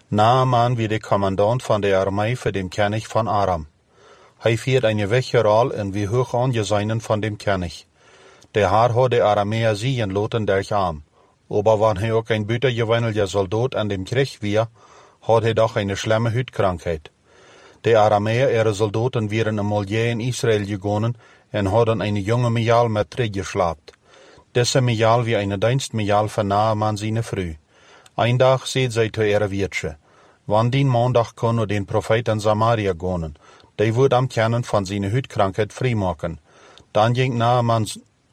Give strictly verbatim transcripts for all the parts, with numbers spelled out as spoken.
Naaman wie de commandant van de armee voor dem König van Aram. Hij viert een weggeral en wie hoog aangeseinen van dem König. Der Herr hat de Arameer ziehen laten durch Arm. Aber wann hij ook een buitengewöhnlicher soldaat aan dem Krieg weer, had hij doch een schlimme huidkrankheid. De Arameer ihre soldaten waren eenmaal in Israël gegaan en hadden een jonge Michal met teruggeslapt. Deze Michal wie een dienstmichal van Naaman zijn vrouw. Een dag zei zij te ihre weertje, wanneer maandag kon den profeet in Samaria gaan, die wordt am kennen van zijn huidkrankheid vrijmaken. Dan ging Naaman,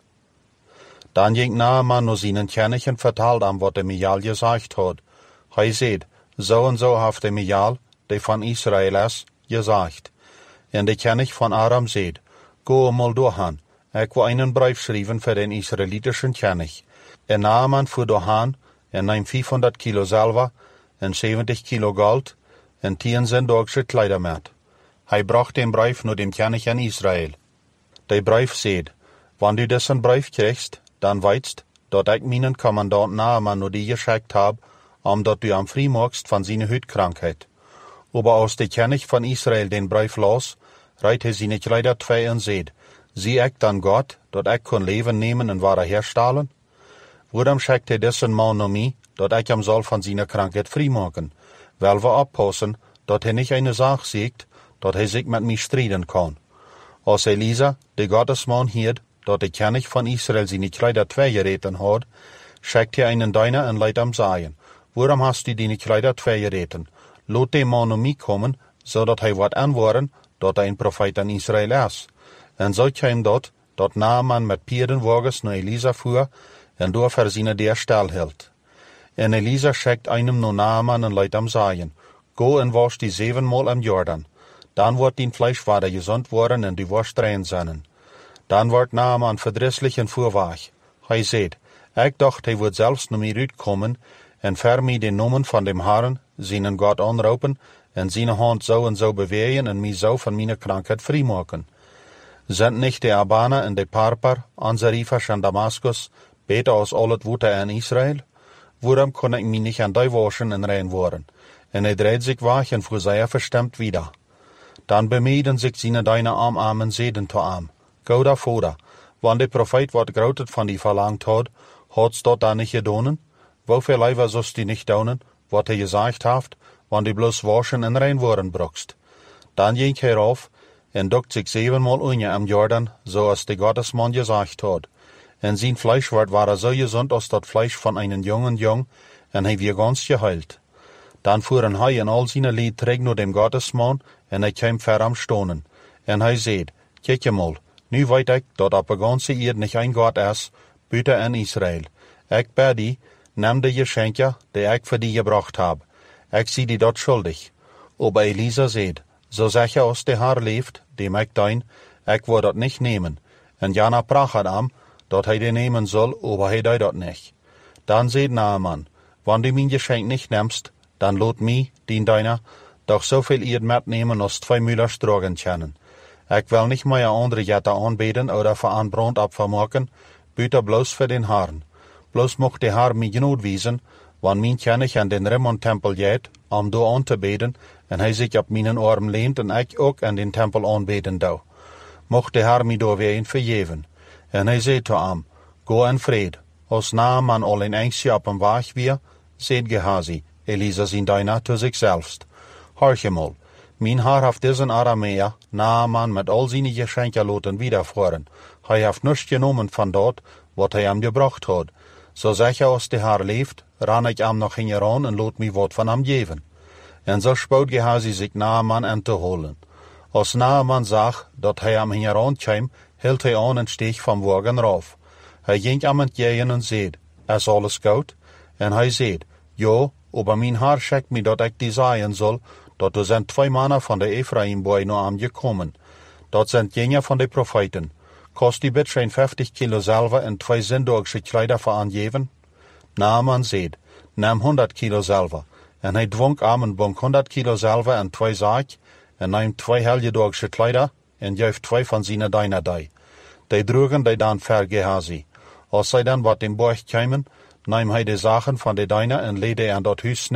dan ging Naaman naar zijn König en vertelde hem wat de Michal gezegd had. Hij zei, zo en zo heeft de Michal, die van Israël is, gezegd. En de König van Aram zei, go eenmaal doorgaan. Ik wil einen brief schrijven voor den Israëlitische König. En Naaman voer doorgaan en neem vijfhonderd kilo zilver en zeventig kilo goud en tien zendogsche kleider met. Hij bracht den brief naar dem König in Israël. De brief zei, wanneer u deze brief krijgt, dan weetst dat ik mijn commandant Naaman naar die geschikt heb, omdat u hem vrijmaakst van zijn huidkrankheid. Aber als de König van Israël den brief las, rijdt hij zijn kleider twee en zei, zie ik dan God, dat ik kon leven nemen en ware herstellen? Waarom schikt hij deze man naar mij, dat ik hem zal van zijn krankheid vrijmaken? Wel we oppassen, dat hij niet een zaak ziet, dat hij zich met mij strijden kan. Als Elisa, de Gottesman, hield, dat de König van Israël zijn kleider twee gereten had, schikt hij een diener en leidt hem zeggen, waarom hast u die kleider twee gereten? Laat de man naar mij komen, zodat hij wordt antwoorden, dat hij een profeet in Israël is. En zo kwam dat, dat Naaman met pierdenwagens naar Elisa voer, en door voor zijn deer stil hield. En Elisa schikt einem naar Naaman en leidt hem zeggen, go en was die zevenmaal in Jordan. Dan wordt die vlees waarder gezond worden en die worst rein zijn. Dan wordt Naaman verdrisselijk en voorwaag. Hij zei, ik dacht hij wordt zelfs naar mij uitkomen en ver mij de noemen van dem Herren, zijn God aanroepen en zijn hand zo en zo bewegen en mij zo van mijn krankheid vrijmaken. Zijn niet de Abana en de Parper, Anzarifas en Damascus, beter als al het water in Israël? Waarom kon ik mij niet aan die waschen en rein worden? En hij dreed zich weg en voor zij verstemd wieder. Dan bemeden zich zijn deine arm en zeiden te arm. Go daarvoor, want de profeet wat groter van die verlangt had, had's dat dan niet gedaan? Hoeveel liever zost die niet doen, wat hij gezegd heeft, want die bloos waschen en rein worden brokst. Dan ging hij af en dokt zich zevenmaal unje am Jordan, zoals de Gottesman gezegd had. En zijn vlees werd waren zo gezond als dat vlees van een jongen jong, en hij weer gans geheild. Dan voeren hij en al zijn lied terug naar dem Gottesman, en hij kwam ver am stonen. En hij zei, kijk je mal, nu weet ik dat op de ganse eerd niet een God is, buiten in Israël. Ik bij die, neem de geschenken die ik voor die gebracht heb. Ik zie die dat schuldig. Aber Elisa zei, zo zeg je als de Heer leeft, die ik dien, ik wil dat niet nemen. En Jana pracht hem, dat hij die nemen zal, aber hij deed dat niet. Dan zei Naaman, wanneer u mijn geschenk niet neemt, dan laat mij, dien deiner, doch zoveel eerd metnemen als twee mullers drogen kennen. Ik wil niet meer andere jetten aanbeden oder voor een brandopfer maken, buiten bloos voor den Herrn. Bloos mocht de Heer mij genoeg wezen, wanneer mijn König aan den Rimmon-tempel jet, om door aan te beden, en hij zich op mijn arm leent en ik ook aan den tempel aanbeden doe. Mocht de Heer mij door weer vergeven. En hij zei te hem, go in vrede. Als Naaman al in eindje op een weg weer, zei Gehazi, Elisa zijn dienaar te zichzelfst. Hoor je mal, mijn Heer heeft deze Arameer, Naaman met al zijn geschenken laten wiedervoeren. Hij heeft niets genomen van dat, wat hij hem gebracht had. Zo zeg je als de Heer leeft, ran ik hem nog in je aan en laat mij wat van hem geven. En zo spoot Gehazi zich Naaman aan te holen. Als Naaman zag dat hij hem in je aan kwam, hield hij aan en steeg van wagen raaf. Hij ging hem entgegen en zei, is alles goed? En hij zei, ja, aber mijn Heer schikt mij dat ik die zeggen zal, dat er zijn twee mannen van de Ephraimboy naar hem gekomen. Dat zijn jengen van de profeten. Kost die bit zijn vijftig kilo zilver en twee zindogsche kleider voor aangeven? Naaman zei, neem honderd kilo zilver. En hij dwong hem en bonk honderd kilo zilver en twee zaak, en neem twee helgedogsche kleider, en geeft twee van zijn dienaar die. Die droegen die dan ver Gehazi. Als zij dan wat in borg kwamen, neem hij de zaken van de dienaar en leed hij aan dat huis snel,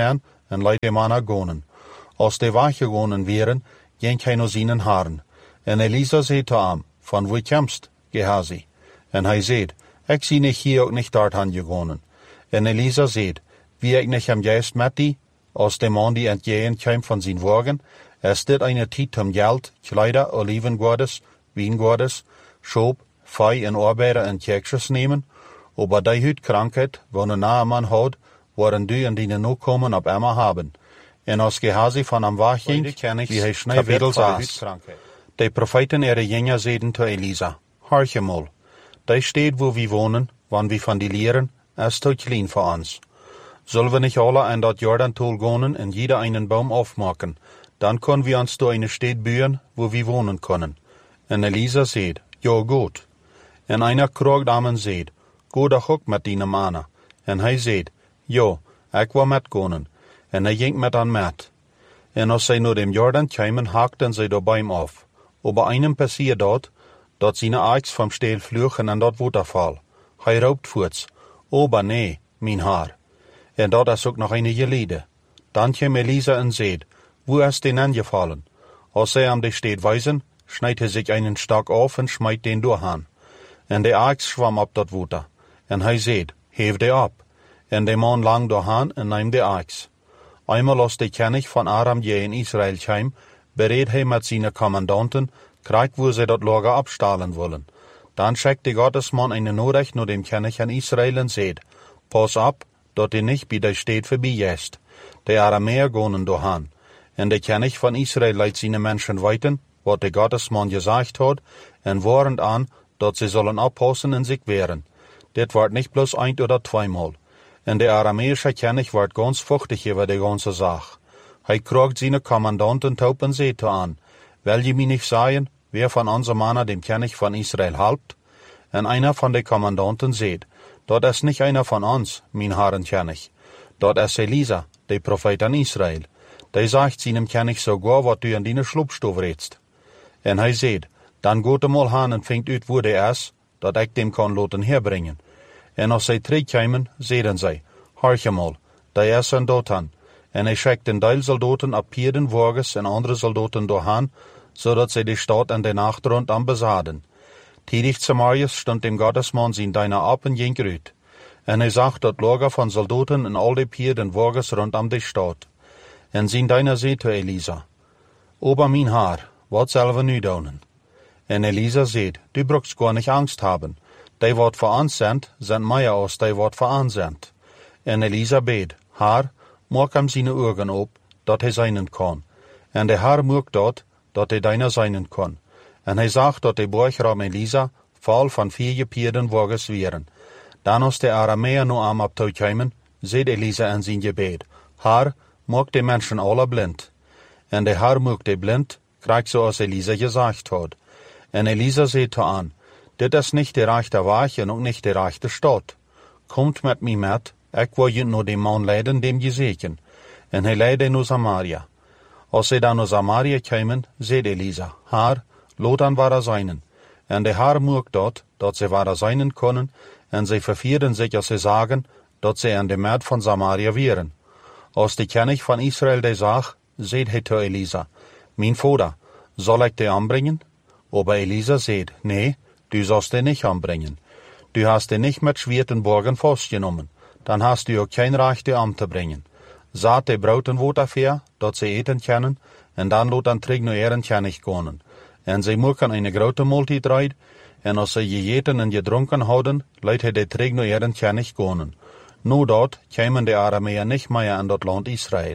en leid de manna gonen. Als de weggegonen wären, ging hij naar zijn haren. En Elisa zei te hem, van wo komst, Gehazi? En hij zei, ik zie niet hier ook niet daarheen gegonen. En Elisa zei, wie ik niet hem juist met die, als de man die entgegen kwam van zijn wagen, is dit eine tijd om geld, kleider, olivengordes, wiengordes, schoop, fei en arbeider en kerkjes nemen, aber die huid krankheid, wo een nahe had, waren du en die nu komen op Emma haben. En als Gehazi van hem wegging, wie hij snel wedel saß. De profeten ihre Jünger zeiden te Elisa, horche mal, die steht wo wir wohnen, wann wir von die lehren, ist zu klein für uns. Sollen wir nicht alle an dat Jordantal gehen und jeder einen Baum aufmachen, dann können wir uns zu eine Stadt bauen, wo wir wohnen können. En Elisa sagt, ja gut. En einer krogt am en sagt, go doch ook met die Mann. En hij sagt, ja, ik wil metgehen. En hij ging met an met. En als zij naar dem Jordan kwamen, hakten zij de Baum auf. Aber einem passiert dort, dat seine Eiks vom Steel vlugen en dat Waterfall. Hij roopt voorts, aber nee, mijn haar. En dat is ook nog eine geleden. Dan kwam Elisa en zei, wo ist den angefallen? Als zij am de Stadt weisen, schneidt hij sich einen Stock auf en schmeidt den durchhan. En de Eiks schwamm op dat Water. En hij zei, heef de op. En de man lang doorhan en neem de Eiks. Einmal als de König von Aram je in Israel kwam, beredt hij met zijn commandanten, krijgt wo zij dat Lager abstahlen wollen. Dan schickt de Gottesmann eine Nachricht naar dem König in Israel en zei, pas op, dat hij niet bij de Stadt voorbijjest. De Aramäer gonen doorhan. En de König von Israel leidt zijn mensen weiten, wat de Gottesmann gesagt hat, en warnt an, dat sie sollen oppassen en zich wehren. Dit wordt niet bloß ein oder zweimal. En de aramäische König wordt ganz fuchtig über die ganze Sache. Hij krogt seine Kommandanten taub en zei an, will je mir nicht sagen, wer von unser Mann dem König von Israel halbt? En einer von den Kommandanten zei, dat is nicht einer von uns, mein Herren König. Dat is Elisa, der Prophet an Israel. Der sagt seinem König sogar, wat du in die Schlupfstoff redst. En hij zei, dan geht mal han en fängt uit wo der is, dat ik dem kan laten herbringen. En als zij terugkwamen, zeiden zij, horche mal, der is een dotan. En hij schickt den Teil Soldaten op Pierden wagens en andere Soldaten doorhan, zodat zij de stad en de nachtrond am besaden. Tidig Samarias stond dem Gottesmann zijn deiner ab en ging uit. En hij zag dat Lager van Soldaten en al de Pierden wagens rondom de stad. En zijn deiner zei te Elisa, Ober mijn haar, wat zullen we nu doen? En Elisa zei, du brauchst gar nicht Angst haben. Die wat voor ons zendt, zendt mij als die wat voor ons zendt. En Elisa beet, haar, maak hem zijn ogen op, dat hij zijnen kan. En de haar maakt dat, dat hij deiner zijnen kan. En hij zag dat de borgram Elisa vol van vier gepierden wagens waren. Dan als de Aramäer nu am op toe kwamen, zei Elisa in zijn gebed, haar, maak de mensen alle blind. En de haar maakt de blind, krijgt zoals Elisa gezegd had. En Elisa zei te aan, dit is niet de rechte weg en ook niet de rechte stad. Komt met mij met, ik wil je naar de man leiden dem je zeken. En hij leidde naar Samaria. Als zij dan naar Samaria kwamen, zei Elisa, haar, laat dan waar zijnen. En de haar maakt dat, dat ze waar zijnen kunnen, en zij vervierden zich als ze zagen, dat ze aan de maat van Samaria waren. Als de König van Israel de zag, zei hij te Elisa, mijn vader, zal ik de aanbrengen? Aber Elisa zei, nee, du sollst den nicht anbringen. Du hast den nicht mit schweren Borgen festgenommen, dann hast du auch kein Recht, den anzubringen. Saat de Brauten wat affair, dat ze eten können, en dan lot dan terug naar ihren König gehen. En ze maken eine grote Multit reid, en als ze gegeten en gedronken houden, leidt hij de terug naar ihren König gehen. Nu dort kämen de Aramäer nicht mehr an dat Land Israel.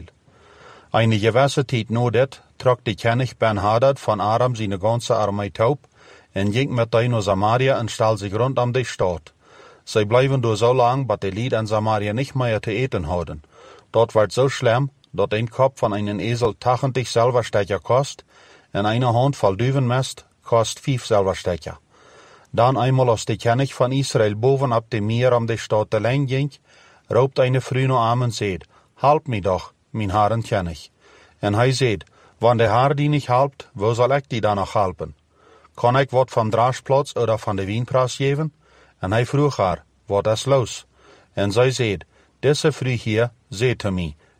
Eine gewisse Zeit nur dat trok de König Ben-Hadad von Aram seine ganze Armee taub en ging mit die naar Samaria en stal sich rund um die Stadt. Zij blijven door so lang, dat de Lied in Samaria nicht mehr te eten houden. Dort wordt so schlimm, dat ein Kopf von einem Esel tachtig Silberstecher kost en eine Hand voll Düvenmest kost fünf Silberstecher. Dan einmal als de König von Israel boven op de Meer um die Stadt allein ging, roopt eine Frau naar hem en zei, help mij doch, mijn Herren König. En hij zei, wann de Herr die nicht helpt, wo soll ik die dan nog helpen? Kan ik wat van Draschplatz oder van de Wienpras geven? En hij vroeg haar, wat is los? En zij zei, deze Frau hier zei te mij,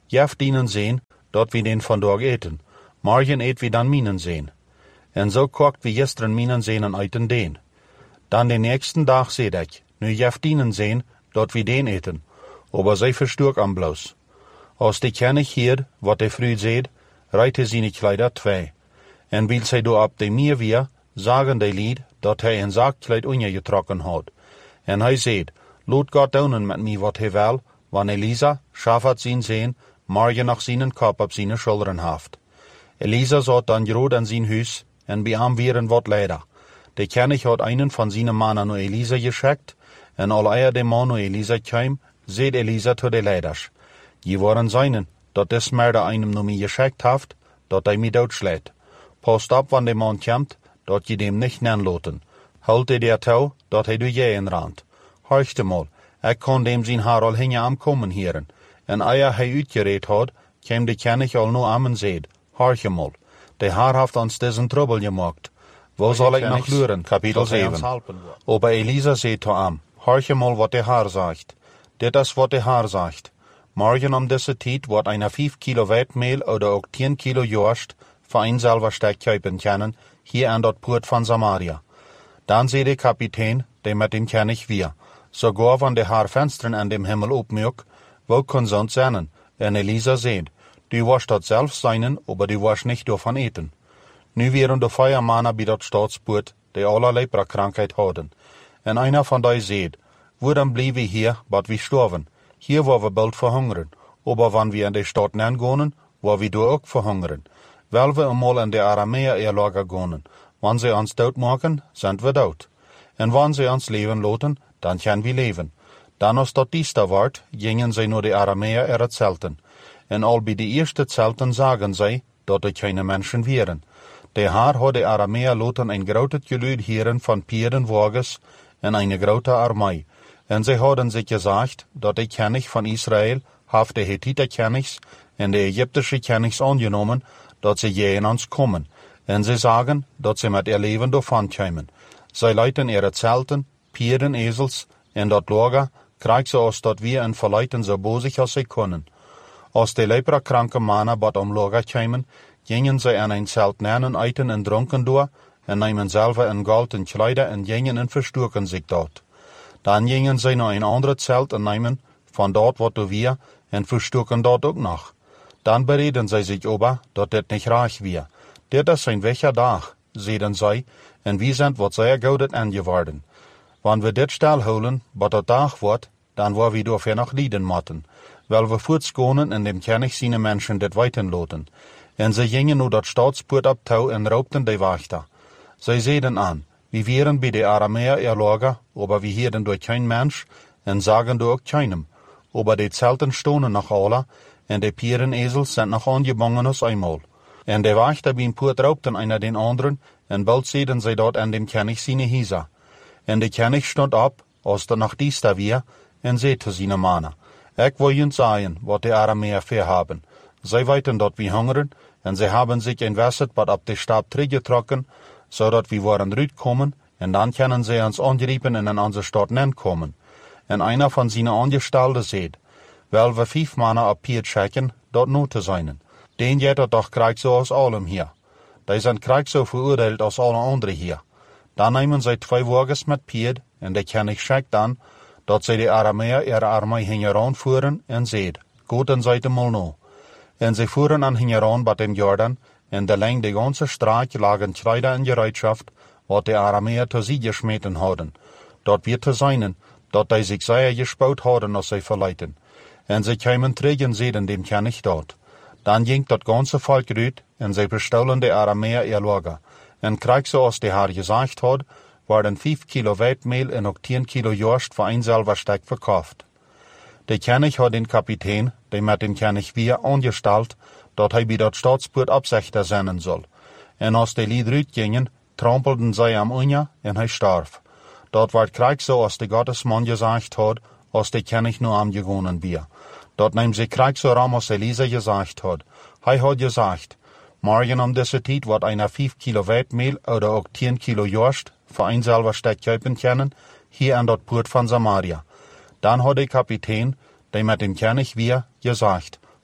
Jeft ihnen sehen, dort wie den von dort eten. Morgen eet wie dan minen sehen. En so kocht wie gestern minen sehen en eiten den. Dan den nächsten Tag seht ich, nu jeft ihnen sehen, dort wie den eten. Aber zij versturk am bloß. Als die kennig hier, wat de früh seht, reite sie nicht leider zwei. En wil zij do ab de mir weer, sagen de lied, dat hij een Saakkleid ungetrokken had. En hij seht, lot Gott daunen met mij wat hij wel, wann Elisa, schafat zien sehen, morgen noch seinen Kopf op seine Schultern haft. Elisa zat dan groot aan zijn huis, en bij hem wieren wat leider. De kennig had einen van zijn mannen naar Elisa geschickt, en al eier de man naar Elisa kwam, seht Elisa to de leiders. Je waren seinen, dat des Mörder einem nur mir geschickt haft, dat hij mij doodschlägt. Post op, wann de man komt, dat je dem nicht nanloten. Halte der touw, dat hij door jeën rand. Horchte mal, ik kon dem zijn haar al hinge am kommen hieren. En eier hij uitgereed had, kwam de kennig al nu am en zeed. Horche mal, de haar haft ons diesen Trouble gemaakt. Wo soll ik nog luren? Kapitel zeven. Aber Elisa seht to am, horche mal wat de haar sagt. Dit is wat de haar sagt. Morgen um diese tijd wordt einer vijf kilo Weitmehl oder ook tien kilo Jorst für ein selber Steak kaufen können, hier an dort Port von Samaria. Dann seht der Kapitän, der mit dem König wir. Sogar wenn der Haar Fenstern an dem Himmel opmjök, wo kann sonst sein? En Elisa seht, du warst dort selbst seinen, aber du warst nicht davon eten. Nu wären de Feuermannen bei dort Staatspoort, die alle Lepra-Krankheit hadden. En einer von die seht, wo dann blieb wir hier, bad wir sterben. Hier war wir bald verhungern, aber wenn wir in die Stadt gehen, war wir da auch verhungern. Weil wir einmal in die Aramäer-Lager gehen, wenn sie uns dood machen, sind wir dood. Und wenn sie uns leben lassen, dann können wir leben. Dann als dort dies da ward, gingen sie nur die Aramäer ihre Zelten. Und all bei die ersten Zelten sagen sie, dass es keine Menschen wären. Der Herr hat die Aramäer lassen ein großes Gelüt hören von Pierdenwagens und eine große Armee. Und sie haben sich gesagt, dass der König von Israel haft die Hethiter-Königs und die ägyptische Königs angenommen, dass sie je in uns kommen. Und sie sagen, dass sie mit ihr Leben davon kommen. Sie leiten ihre Zelten, Pieren, Esels, und dort Lager, kriegen sie aus, dass wir in verleiten so bosig als sie können. Als die leprakranke Männer bad am Lager kommen, gingen sie in ein Zelt nennen, eiten und trunken durch, und nehmen selber in Gold und Kleider und gingen und versturken sich dort. Dann gingen sie nach ein anderes Zelt und nehmen von dort, wo wir, und versturken dort auch noch. Dann bereden sie sich aber, dass das nicht reich wir. Dit ist ein welcher Tag, sehen sie, und wir sind wat sehr gut angeworden. Wenn wir dit Stall holen, wat der Tag wird, dann war wir dafür noch lieden motten, weil wir fortgehen und dem König seine Menschen dit weiten loten. Und sie gingen nur dat Staatspoort ab Tau und raubten die Wächter. Sie sehen an, wir wären bei der Aramäer ihr Lager, aber wir hieren durch kein Mensch und sagen durch keinem. Aber die Zelten stonen noch alle, und die Pierenesels sind noch angebunden als einmal. Und die Wächter beim Port raubten einer den anderen, und bald sehen sie dort an dem König seine Hieser. Und der König stand ab, als der nach dies da wir, und sagte seine Männer, ich will ihnen sagen, was die Aramäer verhaben. Sie weiten dort wie hungern, und sie haben sich ein Wässer bad ab die Stab getrocken, so dat wir waren rütkommen, und dann können sie uns angeriepen und in unsere Stadt kommen. Und einer von seinen Angestellten seht, weil wir fünf Männer ab Piet schicken, dort nur zu sein. Den jeder doch kriegt so aus allem hier. Die sind kriegt so verurteilt als alle anderen hier. Dann nehmen sie zwei Wagens mit Piet, und der König schickt dann, dass sie die Aramäer ihre Armee hingeranfuhren und seht, gut und seid mal no. Und sie fuhren an hingeran bei dem Jordan, und der Länge die ganze Straße lagen Kleider in Bereitschaft, was die Aramäer zu sie geschmeten hadden. Dort wird zu sein, dass die sich sehr gespaut hadden, als sie verleiten. Und sie kamen trägen sehen dem König dort. Dann ging das ganze Volk rüt, und sie bestohlen die Aramäer ihr Lager. Und krieg so, als die Herr gesagt hat, waren fünf Kilo Weitmehl und auch zehn Kilo Jorst für ein selber Steck verkauft. Der König hat den Kapitän, der mit dem König wir, angestellt, dass er bei dort Staatspoort Absichter sein soll. Und als die Lied rütgingen, trampelten sie am Unja, und er starb. Dort war Krieg so, als der Gottesmann gesagt hat, als der König nur am gegangen wir. Dort nahm sie Krieg so ram, als Elisa gesagt hat. Er hat gesagt, morgen um diese Zeit wird einer fünf Kilo Weitmehl oder auch zehn Kilo Jorst für ein selber Steck kaufen können, hier an dort Port von Samaria. Dann hat der Kapitän, der mit dem König wir, gesagt,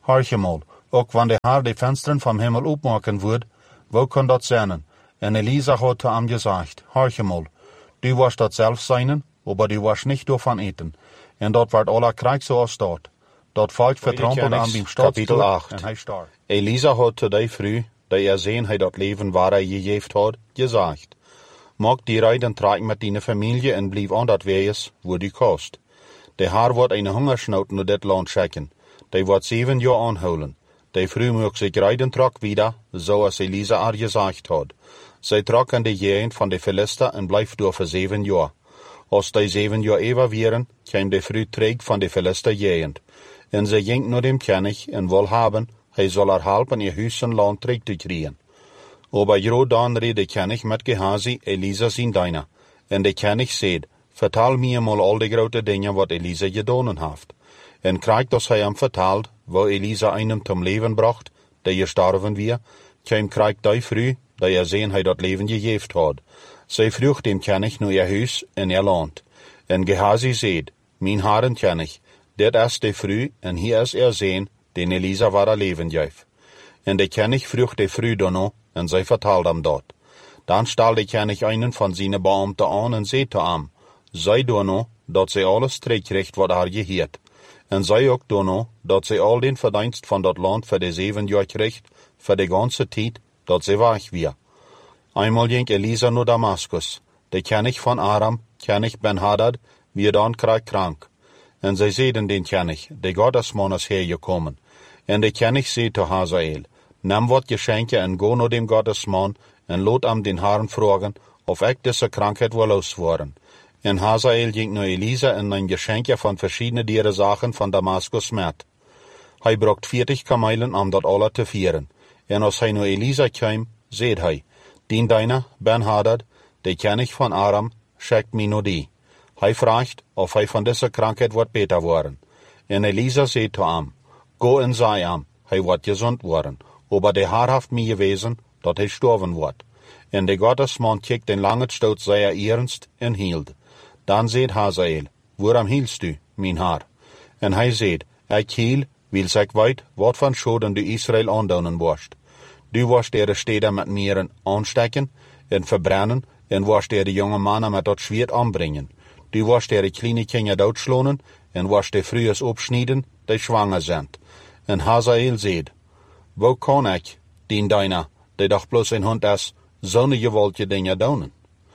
Harchemol, ook wanneer de Haar de vensteren vom Himmel opmaken wordt, wo kan dat zijn? En Elisa had te hem gezegd, Harchemol, du was dat zelf zijn, aber du was niet daarvan eten. En dat werd alle krijg zoals staat. Dat volk vertrampelde aan dem stadspoort en hij starb. Elisa had te die vrouw, die er zien hij dat leven waar hij gegeven had, gezegd, maak die rijden trek met die familie en blijf aan dat wees, waar du kost. De Haar wordt een hongersnood naar dit land schikken. Die wordt zeven jaar aanhouden. De vrouw moet zich rijden trok wieder, zoals Elisa er gezegd had. Zij trok in de gegend van de Filister en blijft door voor zeven jaar. Als die zeven jaar even waren, kwam de vrouw terug van de Filister gegend. En zij ging naar dem König en wil hebben, hij zal haar helpen ihr huis en land terug te krijgen. Aber groot dan reed de König met Gehazi, Elisa zijn dienaar. En de König zei, vertel mij mal al de grote dingen wat Elisa gedaan heeft. En krijg dat hij hem vertelt, waar Elisa einem zum leven bracht, die gestorven weer, kwam krijg die vrouw, die er zien hij dat leven gegeven had. Zij vroeg dem König naar ihr huis en ihr land. En Gehazi zei, mijn heren König, dit is de vrouw en hier is er zien, den Elisa waar leven geeft. En de König vroeg de vrouw daarna, en zij vertelde hem dat. Dan stal de König einen van zijn beambten aan en zei te hem, zij daarna, dat zij alles terugkrijgt wat haar geheerd. En zij ook daarna, dat zij al den verdienst van dat land voor de zeven jaar krijgt, voor de ganze tijd, dat zij weg weer. Eenmaal ging Elisa naar Damascus. De König van Aram, König Ben-Hadad, weer dan krijg krank. En zij zeiden den König, de Gottesman is hergekomen. En de König zei te Hazael, neem wat geschenken en go naar dem Gottesman en laat hem den Herrn vragen of ik deze krankheid wil losworden. En Hazael ging naar Elisa en nam geschenken van verschillende dieren zaken van Damascus met. Hij bracht veertig kamelen om dat alle te vieren. En als hij naar Elisa kwam, zei hij, dien deiner, Ben-Hadad, de König van Aram, schickt mij naar die. Hij vraagt of hij van deze krankheid wordt beter worden. En Elisa zei te hem, go en zei hem, hij wordt gezond worden. Aber de Haar heeft mij gewezen dat hij sterven wordt. En de Gottesman keek den lange stoot zeer ernst en hield. Dan zei Hazael, waarom hielst du, mijn Haar? En hij zei, ik hiel, wil ik weet wat van schoden du Israël aandoen worst. Du was de steden met mieren aanstekken en verbrennen en was de jonge mannen met dat zwaard aanbrengen. Du was de kleine kinderen doodslonen en was de vrouwen opsnijden die zwanger zijn. En Hazael zei, wo kan ik, dien deiner, die doch plus een hond is, zo'n geweldige dingen doen?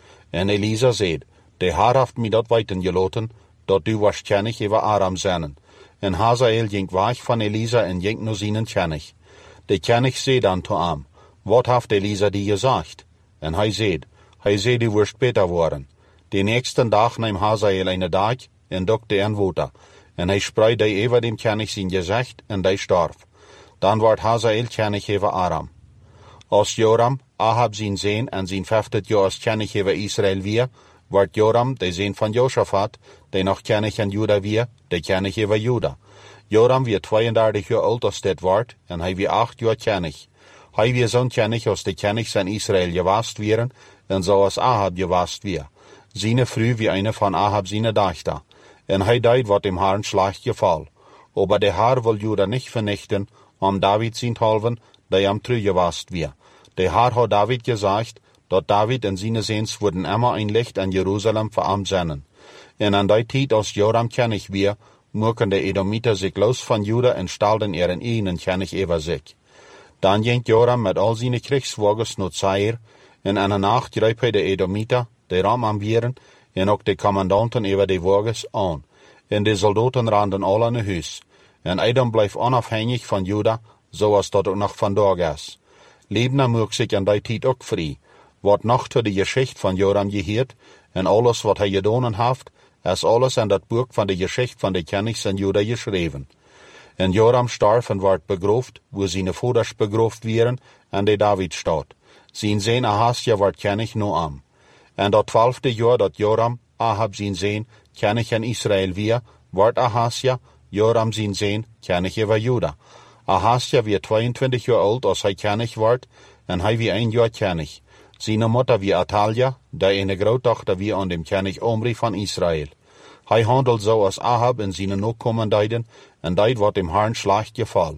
En Elisa zei, de Haar heeft mij dat weten gelaten, dat du was König over Aram zijn. En Hazael ging weg van Elisa en ging naar zijn König. De König zei dan te hem, wat heeft Elisa die gezegd? En hij zei, hij zei du wirst beter worden. De nächsten dag nam Hazael een dag en dokte een water. En hij spreidde over dem König zijn gezicht en hij starf. Dan werd Hazael König over Aram. Als Joram, Ahab zijn zoon en zijn vijftig jaar als König over Israël weer, werd Joram, de zoon van Josaphat, die nog König in Juda weer, de König over Juda. Joram weer tweeëndertig jaar oud als dit werd, en hij weer acht jaar König. Hij weer zo'n König als de Königs in Israël geweest wären, en zoals Ahab geweest weer. Zijn vrouw wie eine van Ahab zijn dochter. En hij deed wat dem Herrn slecht geval. Aber de Haar wil Juda niet vernichten, om David zijn halven, die hem teruggeweest weer. De Haar had David gezegd, dat David en zijn zoons worden immer een licht in Jeruzalem voor hem zijn. En aan die tijd als Joram König weer, mochten de Edomieten zich los van Juda en stelden er een eigen König over zich. Dan ging Joram met al zijn kriegswagens naar Zair, en in de nacht greep hij de Edomieten, de ram am vieren, en ook de commandanten over de wagens aan. En de soldaten renden al naar huis. En Edom bleef onafhankelijk van Juda, zoals dat ook nog vandaag is. Libna mocht zich in die tijd ook vrij. Wat nog tot de geschichte van Joram geheerd, en alles wat hij gedaan heeft, is alles in dat boek van de geschichte van de Königs in Juda geschreven. En Joram starf en werd begroofd, waar zijn vaders begroofd werden, in de Davidstad. Zijn zoon Ahasja werd König na hem. En dat twaalfde jaar dat Joram, Ahab zijn zoon, König in Israël weer, werd Ahasja, Joram zijn zoon, König over Juda. Ahasja weer tweeëntwintig jaar oud als hij König werd, en hij weer een jaar König. Zijn moeder weer Atalja, die een grootdochter weer aan dem König Omri van Israël. Hij handelt zo als Ahab en zijn nakomen deiden, en deed wat dem Herrn slecht geval.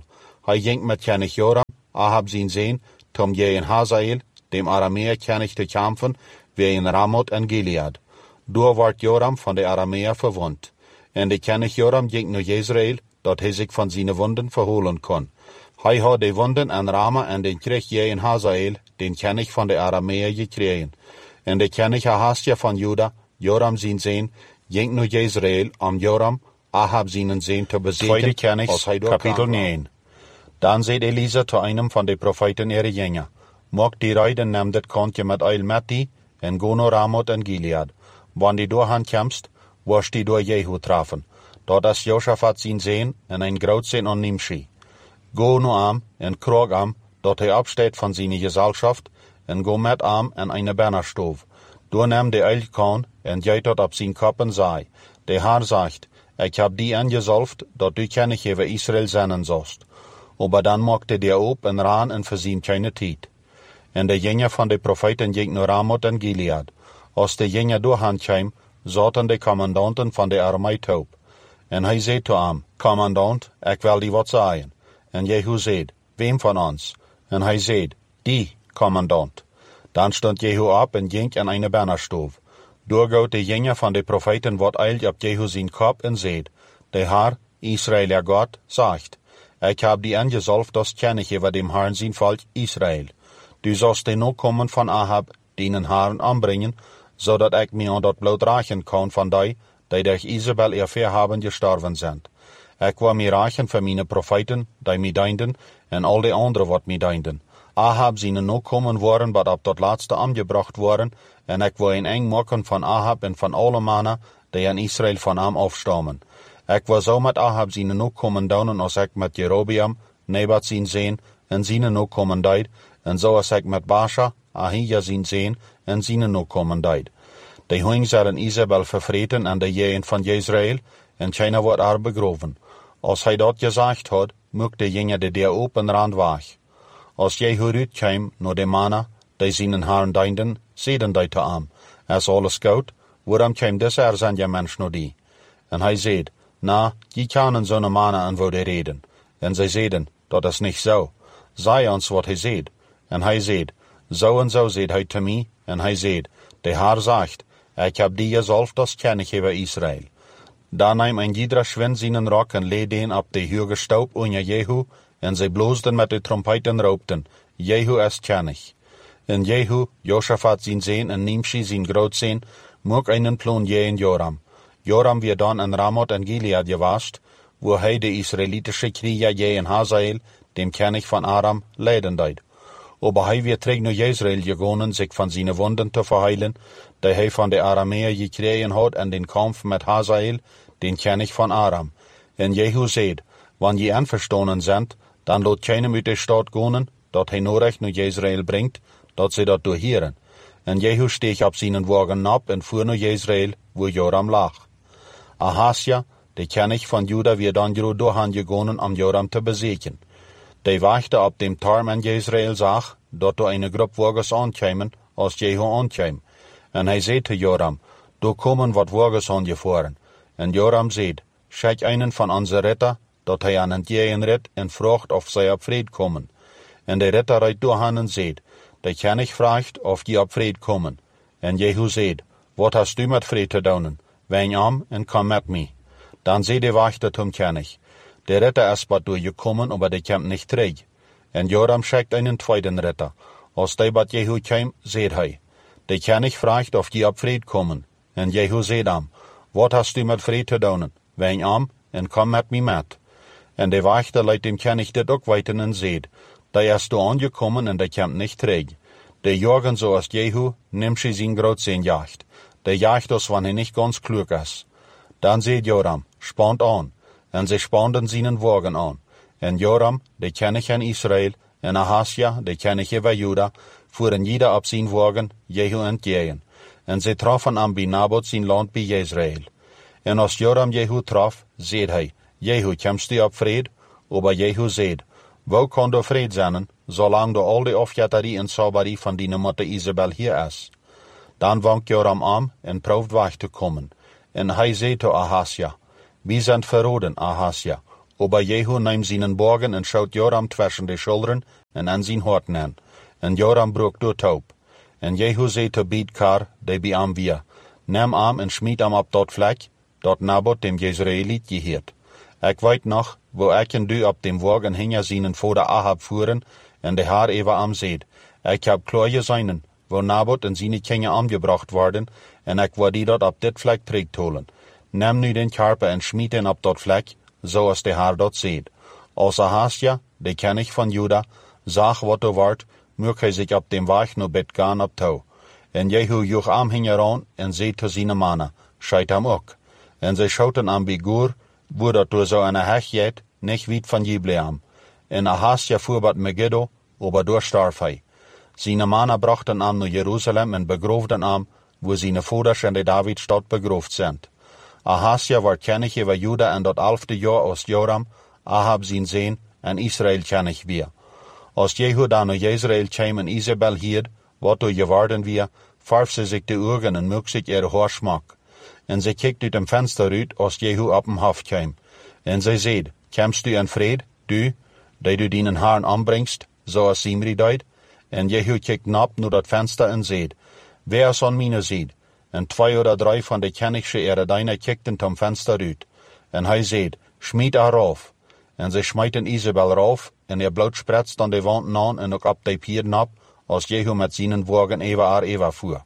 Hij ging met König Joram, Ahab zijn zoon, tom gegen Hazael, dem Arameer König te kämpfen, weer in Ramoth en Gilead. Door werd Joram van de Arameer verwond. En de König Joram ging naar Jezreel, dat hij zich van zijn wonden verholen kon. Hij had de wonden aan Rama en den kreeg gegen Hazael, den König van de Arameer, gekregen. En de König Ahasja van Juda, Joram zijn zoon, ging naar Jezreel om Joram, Ahab zijn zoon te bezeten. Tweede Königs, kapitel negen. Dan zei Elisa te einem van de profeten ere jengen, mocht die rijden neem dit kontje met eil met die, en go naar Ramoth en Gilead. Wanneer die doorgaan komst, was die door Jehu trafen. Dat is Josaphat zijn zoon en een groot zijn on Nimshi. Go naar am en kroeg am, dat hij opsteed van zijn gezelschap, en go met am en een bannerstoof. Door neem de eil kon, en jij dat op zijn kop en zei, de Heer zegt, ik heb die aangezalfd, dat du König over Israël zijn zost. Aber dan maakte der op en ran en verzien keine tijd. En de jengen van de profeten ging naar Ramoth en Gilead. Als de jengen doorgaan kwam, zaten de commandanten van de armee op. En hij zei te hem, commandant, ik wil die wat zeggen. En Jehu zei, wem van ons? En hij zei, die, commandant. Dan stond Jehu op en ging aan een bannerstoof. Doorgoot de jengen van de profeten wat eilt op Jehu zijn kop en zei, de Heer, Israël God, zegt, ik heb die aangezalfd als König over dem Herrn zijn volk Israël. Du zult de nog komen van Ahab, dienen Herrn aanbrengen, zodat ik mij aan dat bloed rachen kan van die, die durch Isabel erfaar hebben gestorven zijn. Ik wil mij rachen voor mijn profeten, die mij dienden, en al de anderen wat mij dienden. Ahab zijn nog komen worden, wat op dat laatste aangebracht worden, en ik wil een eng maken van Ahab en van alle mannen, die in Israël van hem afstammen. Ik wil zo met Ahab zijn nog komen doen als ik met Jerobeam, Nebat zijn zoon, en zijn nog komen deed, en zoals ik met Baasha, Ahija zijn zoon, en zijn nog komen deed. De hoing zullen Isabel vervreten en de jeen van Jezreel, en China wordt haar begroven. Als hij dat gezegd had, mocht de jengen de deur open rand weg. Als Jehu uitkwam naar de mannen, die zijn Herrn dienden, zeiden die te hem, als alles goed, waarom kwam deze er zijn je mens naar die? En hij zei, na, die kennen zo'n mannen en worden reden. En zij zeiden, dat is niet zo. Zij ons wat hij zei. En hij zei, zo en zo zei hij te mij, en hij zei, de Heer zegt, ik heb die gezalfd als König over Israël. Dan nam een iedere schwind zijn rok en leed den op de huge stoop onder Jehu, en zij bloosden met de trompet en roepten, Jehu is König. En Jehu, Josaphat zijn zoon en Nimshi zijn grootzoon, mocht einen plan tegen Joram. Joram weer dan in Ramoth en Gilead geweest, waar hij de Israëlitische krieger tegen Hazael, dem König van Aram, leiden deed. Aber hij weer terug naar Jezreel gegaan, zich van zijn wonden te verheilen, die hij van de Arameer gekregen had in den kamp met Hazael, den König van Aram. En Jehu zei, wanneer je einverstanden bent, dan laat keinem uit de stad gaan, dat hij nodig naar Jezreel brengt, dat ze dat doorheren. En Jehu steeg op zijn wagen op en voer naar Jezreel, waar Joram lag. Ahasja, de König van Juda, weer dan groot doorgaan gegaan om Joram te bezeken. Die wachte op dem Tarm in Jezreel zag, dat er een groep wagens aankwamen, als Jehu aankwam. En hij zei te Joram, er komen wat wagens aangevoeren. En Joram zei, schik einen van onze ritter, dat hij aan het jeen rit en vraagt of zij op vrede komen. En de ritter rijdt doorgaan en zei, de König vraagt of die op vrede komen. En Jehu zei, wat hast du met vrede te doen? Wijn om en kom met mij. Dan zei de wachter zum König, de ritter is wat doorgekomen, aber de komt niet terug. En Joram schickt einen tweeden ritter. Als die bij Jehu kwam, zei hij, de König vraagt of die op vrede komen. En Jehu zei hem, wat hast du met vrede te doen? Wijn om en kom met mij met. En de wachter leidt dem König dit ook weten en zei, die is door aangekomen en die komt niet terug. De jagen zoals Jehu, neemt ze zijn grootzoon jacht. De jacht als wanneer hij niet ganz klug is. Dan zei Joram, spant aan. En ze spanden zijn wagen aan. En Joram, de König in Israël, en Ahasja, de König over Juda, voeren ieder op zijn wagen Jehu entgegen. En ze troffen aan bij Naboth zijn land bij Jezreel. En als Joram Jehu trof, zei hij, Jehu, komst du op vrede? Aber Jehu zei, wo kan er vrede zijn, zolang er al de afjatterie en sauberie van die moeder Isabel hier is? Dan wankt Joram aan en proeft weg te komen. En hij zei te Ahasja, wie zijn verroden, Ahasja, ober Jehu neemt zijn borgen en schoot Joram tussen de schoulderen en aan zijn horten aan. En Joram brook door taub. En Jehu zei te Bidkar, die bij am weer, neem am en schmied am op dat vlek, dat Nabot dem Jezreeliet geheert. Ik weet nog, wo ik en du op dem wagen hinger zijn vader Ahab voeren, en de haar even am zeed. Ik heb kloeien zijnen, wo Nabot en zijn kinderen omgebracht worden, en ik wil die dat op dit vlek terugtolen. Neem nu den karpe en schmied den op dat vlek, zoals de haar dat zeed. Als Ahasja, de koning van Juda, zag wat er wordt, mocht hij zich op dem weg naar bed gaan op touw. En Jehu joeg am hingeraan en zei te zijn mannen, scheid hem ook. En zij schoten am bij Gur, wo dat door zo een hegjet, niet weit van Jibleam. En Ahasja voer wat Megiddo, ober door starf hij. Zijn mannen brachten am naar Jeruzalem en begroefden am, wo zijn vaders en de Davidstad begroefd zijn. Ahasja werd koning over Juda en dat elfde jaar als Joram, Ahab zijn zoon, en Israël koning weer. Als Jehu dan naar Jezreel kwam en Isabel hield, wat er geworden weer, verf ze zich de ogen en moek zich er haar smak. En ze kijkt uit een venster uit als Jehu op hem hof kwam. En zij zei, komst u in vrede, du, die du dienen haren aanbrengst, zoals Zimri deed? En Jehu kijkt nap naar dat venster en zei, wer is aan mijn zijde? En twee oder drie van de koningsche eredijnen kijkten tom venster uit. En hij zei, schmied haar af. En zij smijten Isabel rauf, en er bloot spretst dan de wand aan en ook op de pieren op, als Jehu met zijn wagen even haar even voer.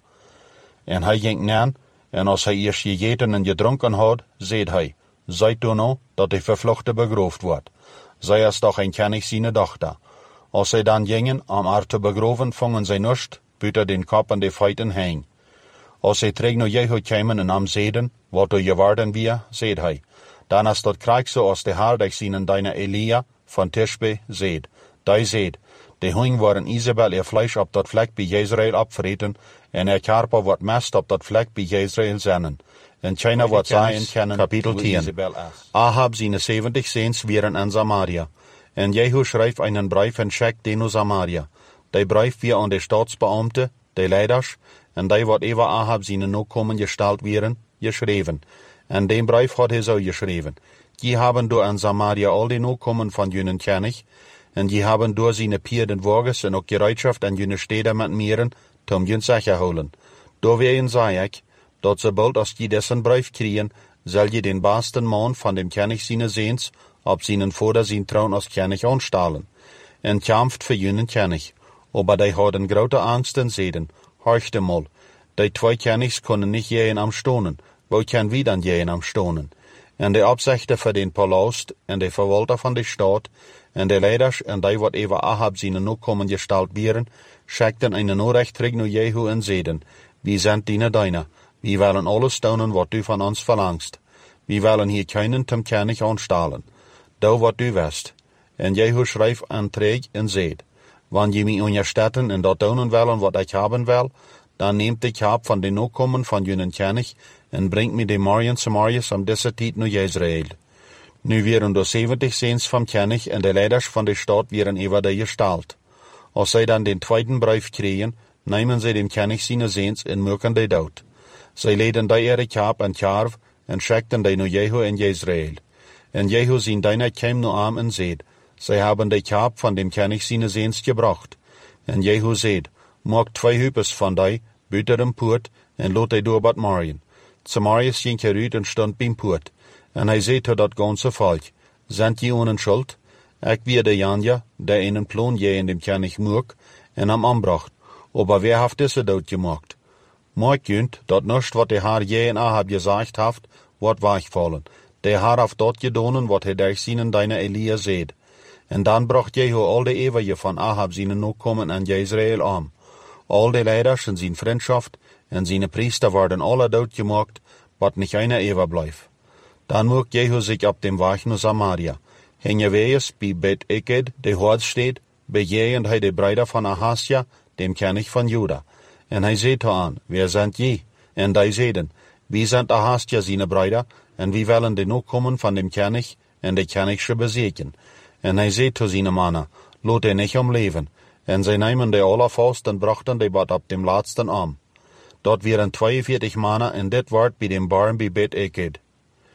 En hij ging neer, en als hij eerst gegeten en gedronken had, zei hij, zijt u nou dat de vervlochte begroefd wordt. Zij is toch een koning zijn dochter. Als zij dan gingen om haar te begroven, vongen zij nust, buiten den kop en de feiten heen. Als zij terug naar Jehu kwamen en am zeiden, wat er geworden weer, zei hij, dan is dat krijg zoals de haardig zijn deine Elia van Tishbe zeid. Die zeid, de hoing waren Isabel er vlees op dat vlek bij Jezreel opvreten, en er karper wordt mest op dat vlek bij Jezreel zennen. En China wordt zijn kennen, kapitel tien. Ahab zijn zeventig zeens wieren in Samaria. En Jehu schreef einen brief en schickt den naar Samaria. Die brief weer aan de staatsbeamte, de leiders, en die wordt even Ahab zijn nakomen gesteld wieren, geschreven. En den brief had hij zo geschreven. Die hebben door in Samaria al de nakomen van jullie koning, en die hebben door zijn pierden wagens en ook gereedschaft en jullie steden met mieren, tom jullie zeggen holen. Doorwegen zei ik, dat sobald als je dessen brief krijgen, zal je den baasten man van dem koning zijn zeens, op zijn vader zijn troon als koning aanstellen. En kämpft voor jullie koning. Aber die hadden grote angst en zeiden, horchte mal, die twee konings kunnen niet jeen am stonen, wo kan wie dan jeen am stonen? En de opzichter voor den palast, en de verwalter van de stad, en de leiders, en die wat even Ahab zijn nakomen gesteld bieren, schikten een noorrecht terug naar Jehu en zeiden, wie zijn dienen deine, wie willen alles stonen wat u van ons verlangst. Wie willen hier keinen tem koning aanstellen. Doe wat u wist. En Jehu schreef aan terug en zeid, wanneer je mij onderstetten en dat doen willen wat ik hebben wil, dan neemt ik heb van de nakomen van jullie koning en brengt me de Marien Samariërs om deze tijd naar Jezreel. Nu werden de zeventig zeens van koning en de leiders van de stad werden even de gesteld. Als zij dan den tweeden brief kregen, nemen zij dem koning zijn zeens en maken die dood. Zij leiden die ere kaap en karf en schikten die naar Jehu en Jezreel. En Jehu zijn dienaar kwam naar hem en zeid, zij hebben de kaap van dem koning zijn zeens gebracht. En Jehu zeid, maak twee hupes van die, buiten een poort, en laat die door wat marien. Samariërs ging eruit en stond bij een poort. En hij zei tot dat ganse volk, zijn je ohne schuld? Ik weer de Janja, die in een plan je in dem koning moek, en hem aanbracht. Aber wer heeft deze dood gemaakt? Maak kunt, dat niets wat de haar je en Ahab gezegd heeft, wordt wegvallen. De haar heeft dat gedaan wat hij durch zijn deine Elia zeid. En dan bracht Jehu al de eeuwige van Ahab zijn nakomen aan Jezreel aan. Al de leiders en zijn vriendschaft en zijn priester worden alle doodgemaakt, wat niet einer eeuwig blijft. Dan mocht Jehu zich op dem weg naar Samaria. Hing wees bij Bet Eked, de hoofdstad, bejegend hij de bruider van Ahasja, dem koning van Juda. En hij zei te aan, wer zijn je? En die zeiden, wie zijn Ahasja zijn bruider, en wie willen de nakomen van dem koning en de koningsche bezeken. En hij zei te zijn mannen, laat hij niet omleven. En zij namen de alle vast en brachten de wat op dem laatsten aan. Dat waren tweeënveertig mannen en dit werd bij dem barn bij Bet Eked.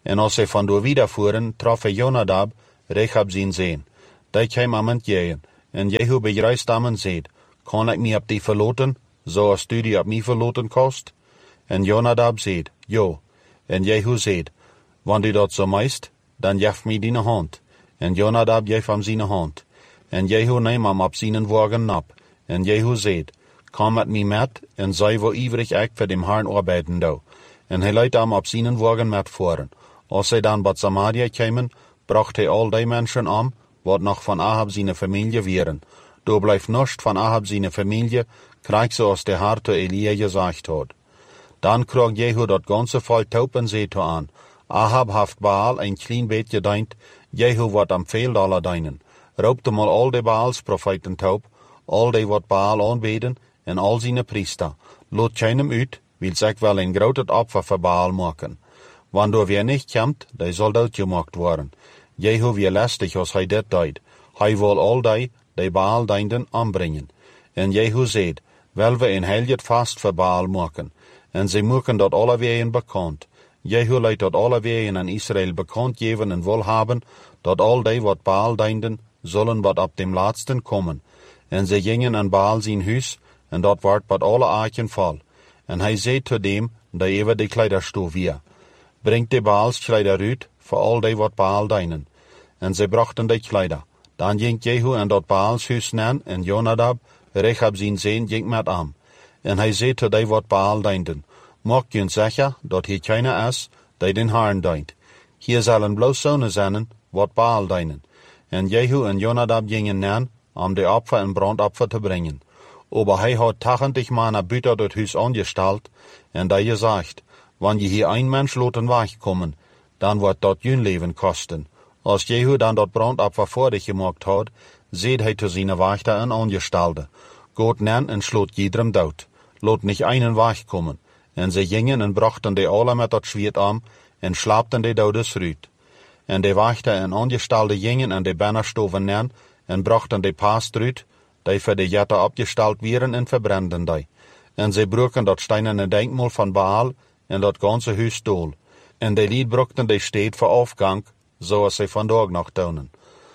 En als zij vandoor wiedervoeren, trof hij Jonadab, Rechab zijn zeen. Die kwam aan het jeeën, en Jehu begrijst aan en zei, kan ik mij op die verloten, zoals du die op mij verloten kost? En Jonadab zei, jo. En Jehu zei, wanneer u dat zo meist, dan geef mij die hand. En Jonadab geef hem zijn hand. En Jehu neem hem op zijn wagen op. En Jehu zei, kom met mij met, en zij wo ivrig ik voor dem Herrn arbeiden doe. En hij leidt hem op zijn wagen met voeren. Als zij dan bij Samaria kwamen, bracht hij al die mensen om, wat nog van Ahab zijn familie wieren. Door blijft niets van Ahab zijn familie, krijg zoals de Heer te Elia gezegd had. Dan kreeg Jehu dat ganze volk taub en zei toe aan, Ahab heeft Baal een klein beetje gediend, Jehu wordt am veel dollar dienen. Roepte mal al de Baals profeten taub, al die wat Baal aanbeden, en al zijn priester. Laat keinem uit, wil zich wel een groot opfer voor Baal maken. Wanneer weer niet komt, die zal doodgemaakt worden. Jehu weer lastig als hij dit deed. Hij wil al die, die Baal dienden, aanbrengen. En Jehu zei, wel we een heilig vast voor Baal maken. En zij maken dat alle weeën bekend. Jehu leidt dat alle weeën aan Israël bekend geven en wil hebben, dat al die wat Baal dienden, zullen wat op dem laatsten komen. En zij gingen aan Baal zijn huis, en dat werd wat alle aken vol. En hij zei tot dem, die even de kleiderstoel weer. Brengt de Baals kleider uit, voor al die wat Baal dienen. En zij brachten de kleider. Dan ging Jehu en dat Baals huis naar, en Jonadab, Rechab zijn zeen, ging met hem. En hij zei tot die wat Baal dienden, maak je zeker dat hier keiner is, die den Herrn dient. Hier zullen bloos zonen zijn, wat Baal dienen. En Jehu en Jonadab gingen naar, om de opfer en brandopfer te brengen. Aber hij had tachtig mannen buiten het huis aangesteld, en die gezegd, wanneer je hier een mens laten wegkomen, dan wordt dat je leven kosten. Als Jehu dan dat brandopfer voor gemaakt had, zei hij te zijn wachter en aangestelde, gaat naar en sloot iedereen dood. Laat niet einen wegkomen. En ze gingen en brachten de alle met dat zwierd aan, en slaapten de dodes eruit. En de wachter en aangestelde gingen en de banner stoven naar, en brachten de paas eruit, die voor de jatten opgesteld wieren en verbranden die. En ze broken dat steinerne denkmal van Baal, en dat ganze huis dool. En de lied brokten de stad voor afgang, zoals ze vandaag nog doen.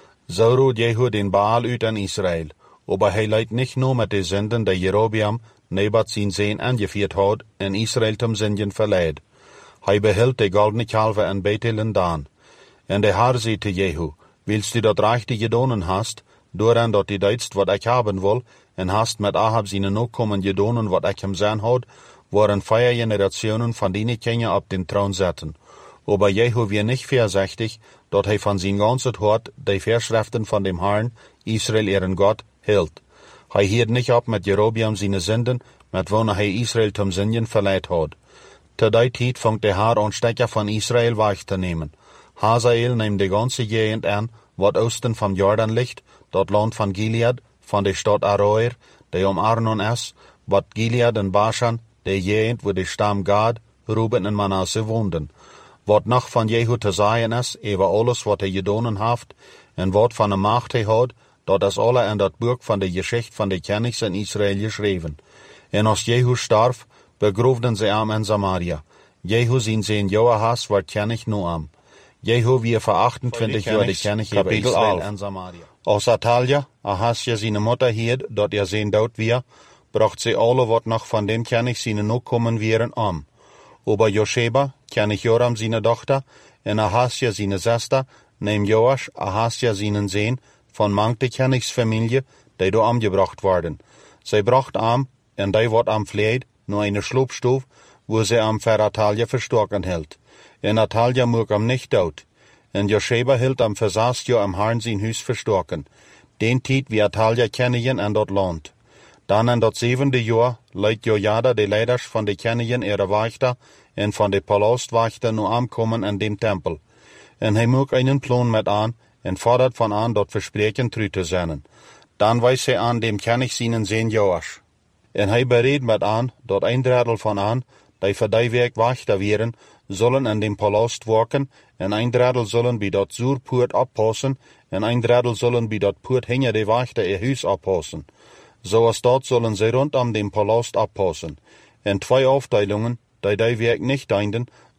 Zo rood Jehu den Baal uit aan Israël, aber hij leidt niet nur met de zenden die Jerobeam, Nebat zijn zeen aangevierd had, en Israël ten zenden verleid. Hij behield de goldene kalven en Bethel en Dan. En de Heer zei te Jehu, willst du dat rechte gedonen hast, dooraan dat die deedst wat ik hebben wil, en hast met Ahab zijn nakomen gedonen wat ik hem zijn had, waren vier generationen van die kinderen op den troon zetten. Aber Jehu weer niet voorzichtig, dat hij van zijn ganse hart de verschriften van dem Herrn, Israël ihren God, hield. Hij hield niet op met Jerobeam zijn zenden, met wanneer hij Israël ten zenden verleid had. Te die tijd vangt de Heer een stekker van Israël weg te nemen. Hazael neemt de ganse gegend aan, wat oosten van Jordan ligt, dat land van Gilead, van de stad Aroer, die om Arnon is, wat Gilead en Bashan, de gegend waar de stam Gad, Ruben en Manasse woonden. Wat nog van Jehu te zeggen is, over alles wat hij gedonen heeft, en wat van de macht hij had, dat is alle in dat boek van de geschichte van de kenners in Israël geschreven. En als Jehu starf, begroefden ze hem in Samaria. Jehu zijn zijn Joahaz werd kennig nu am. Jehu weer voor achtentwintig jaar de kennig over Israël en Samaria. Als Atalja, Ahasja zijn moeder hield, dat er zijn dood weer, bracht ze alle wat nog van dem kennig zijn nakomen wieren om. Aber Josheba, kennig Joram zijn dochter, en Ahasja zijn zuster, neem Joash, Ahasja zijn zeen, van mank de kennigsfamilie, die door omgebracht worden. Zij bracht am, en die wordt am vleed, naar een sloopstof, waar ze am voor Atalja verstoken hield. En Atalja mocht am niet dood. En Josheba hield am voor zes jaar am Herrn zijn huis verstoken. Den tijd wie Atalja kennigen aan dat land. Dan in dat zevende jaar leidt Jojada de leiders van de kennigen ihre wachter en van de palastwachter nu aankomen in dem tempel. En hij mocht einen plan met aan, en fordert van aan dat verspreken terug te zenden. Dan wijst hij aan dem kennig zijn zeen Joash. En hij bereed met aan dat een derdel van aan, die voor die werk wachter wieren, zullen in dem palast werken, en een derdel zullen bij dat zuurpoort oppassen, en een derdel zullen bij dat poort hinger de wachter ihr huis oppassen. Zoals dat zullen zij rondom dem palast oppassen. En twee afdelingen, die die werk niet dienden,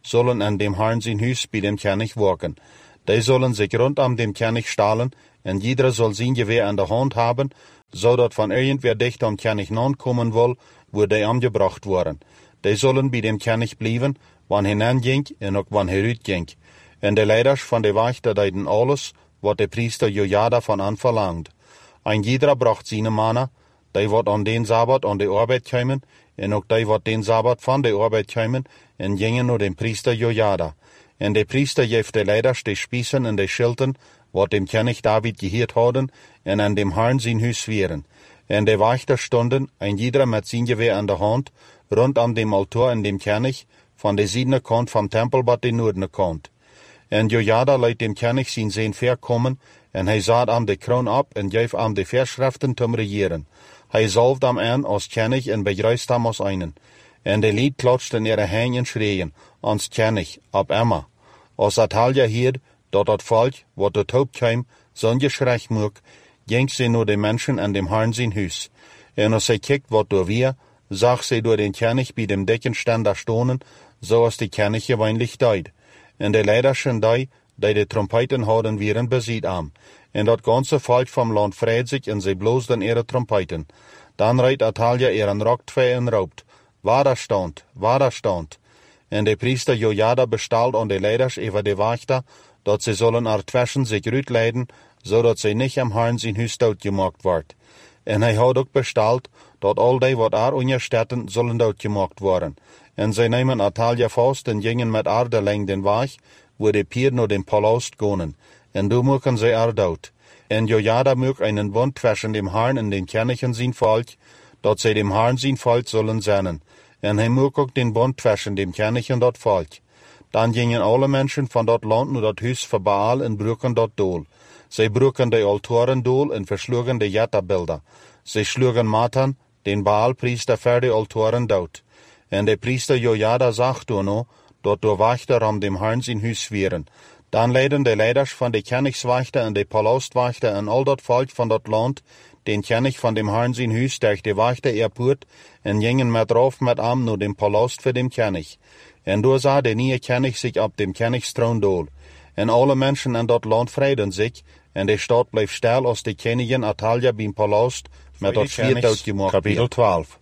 zullen in dem Herrn zijn huis bij dem König werken. Die zullen zich rondom dem König stellen, en ieder zal zijn geweer in de hand hebben, zodat van irgendwer dicht am König nankomen wil, wo die omgebracht worden. Die zullen bij dem König blijven, wanneer hij ging en ook wanneer hij uitging. En de leiders van de wachten deden alles, wat de priester Jojada van hen verlangde. En ieder bracht zijn mannen, die wat aan den Sabbat aan de arbeid kwamen, en ook die wat den Sabbat van de arbeid kwamen, en gingen naar de priester Jojada. En de priester geeft de leiders de spiezen en de schilten, wat dem König David geheerd hadden, en aan dem Herrn zijn huis zweren. En de wachters stonden, en ieder met zijn geweer in de hand, rondom dem altaar en dem König, van de zuidene kant van tempel tot de noordene kant. En Jojada liet dem König zijn zin verkomen, en hij zat am de kroon op en geef am de verschriften te regeren. Hij zalfde am aan als König en begruist hem als einen. En de lied klatschte in ihre handen en schreien, ans König, op Emma. Als Atalja hierd, dat het volk, wat tot hoop kwam, zo'n geschrei moek, ging ze naar de mensen en dem Herrn zijn huis. En als zij kijkt wat door weer, zag ze door den König bij dem dekkenstand daar stonen, zoals de König gewöhnlich deed. En de leiders en die, die de trompeten hadden, wieren bezit am. En dat ganze volk vom land vreed zich en zij bloosden ihre trompeten. Dan rijdt Atalja ihren rok twee en roept, waar stond, waar stond. En de priester Jojada bestalt aan de leiders over de wachter, dat ze zullen er tussen zich uitleiden, zodat ze niet am Herrn zijn huis doodgemaakt wordt. En hij had ook besteld, dat al die wat er onderstetten zullen doodgemaakt worden. En zij nemen Atalja vast en gingen met haar de leng den weg, wo de pier naar den palast gonen. En do maken zij er dood. En Jojada maakt einen bond tussen dem Herrn en den König en zijn volk, dat zij dem Herrn zijn volk zullen zijn. En hij maakt ook den bond tussen dem König en dat volk. Dan gingen alle mensen van dat land naar dat huis voor Baal en broken dat doel. Zij broken de altaren doel en versloegen de jetterbeelden. Zij sloegen Matan, den Baalpriester, voor de altaren dood. En de priester Jojada zag toen no, dat de wachter om dem Herrn zijn huis zweren. Dan leidden de leiders van de koningswachter en de palastwachter en al dat volk van dat land, den König van dem Herrn zijn huis tegen de wachter eerpoort, en gingen met rauf met am naar dem palast voor dem König. En door zag de nieuwe König zich op dem Königstroon dool. En alle mensen in dat land vreden zich, en de stad bleef stil als de koningin Atalja beim palast met dat zwierd doodgemaakt. Kapitel twaalf.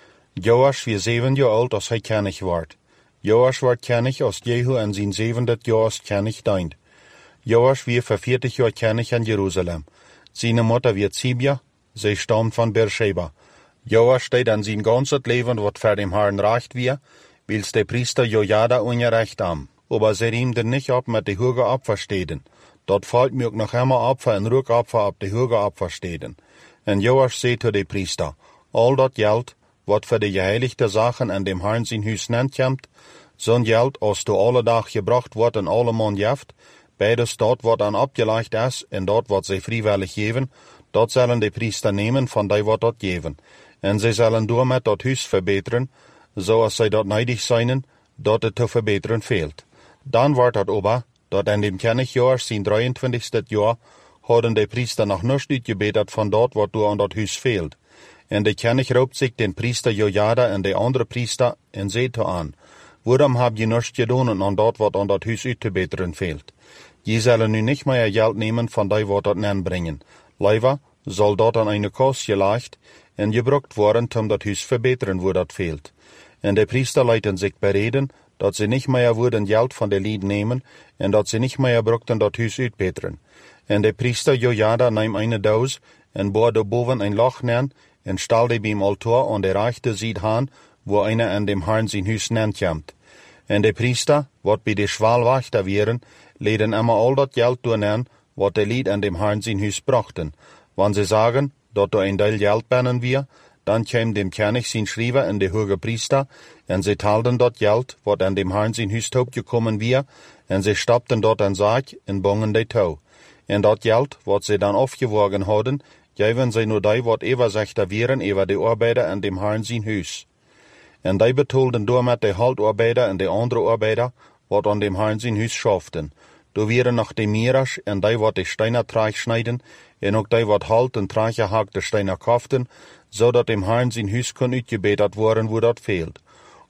Joas was zeven jaar oud als hij koning werd. Joas werd koning als Jehu en zijn zevende jaar als koning deed. Joas was voor veertig jaar koning in Jeruzalem. Zijn moeder werd Zibia, zij stamt van Beersheba. Joas deed aan zijn ganzes leven wat voor dem Herrn recht was, wils de priester Jojada ongerecht am. Aber zij riemden niet op met de hoge opversteden. Dat volk moet nog helemaal opfer en rookopfer op de hoge opversteden. En Joas zei tot de priester, al dat geld, wat voor de geheiligde zaken en dem Herrn zijn huis nent komt, zo'n geld als door alle dag gebracht wordt en alle man jeft, bij de stad wat aan opgelegd is en dat wat zij vrijwillig geven, dat zullen de priester nemen van die wat dat geven. En zij zullen door met dat huis verbeteren, zoals zij dat neidig zijn, dat het te verbeteren veelt. Dan wordt het oba, dat in dem Königjahr zijn drieëntwintigste jaar, hadden de priester nog niets uitgebeterd van dat wat door aan dat huis veelt. En de König roept zich den priester Jojada en de andere priester en zei te aan, waarom heb je niets gedaan aan dat wat aan dat huis uit te beteren veelt? Je zullen nu niet meer geld nemen van die wat dat aanbrengen. Liever zal dat aan een kast gelegd en gebruikt worden om dat huis verbeteren waar dat veelt. En de priester lieten zich bereden, dat ze niet meer worden geld van de lied nemen en dat ze niet meer brukten dat huis uitbeteren. En de priester Jojada nam een doos en boorde boven een lach neer en stelde beim altaar aan de rechte zijde aan, waar einer aan dem Herrn zijn huis nent komt. En de priester, wat bij de schwaalwachter waren, leden immer al dat geld doornemen, wat de lied aan dem Herrn zijn huis brachten. Want ze zagen, dat er een deel geld binnen weer, dan kwam dem König zijn schrijver en de hoge priester, en ze taalden dat geld, wat aan dem Herrn zijn huis gekomen weer, en ze stapten dat aan zaak en bongen de touw. En dat geld, wat ze dan afgewogen hadden, geven zij naar die wat overzichter waren over de arbeider en dem Herrn zijn huis. En die betaalden door met de houtarbeider en de andere arbeider, wat aan dem Herrn zijn huis schaften. Door waren nog de mierers en die wat de steiner traag snijden, en ook die wat halt en traag gehakte steiner kaften, zodat dem Herrn zijn huis kon uitgebeterd worden waar dat veelt.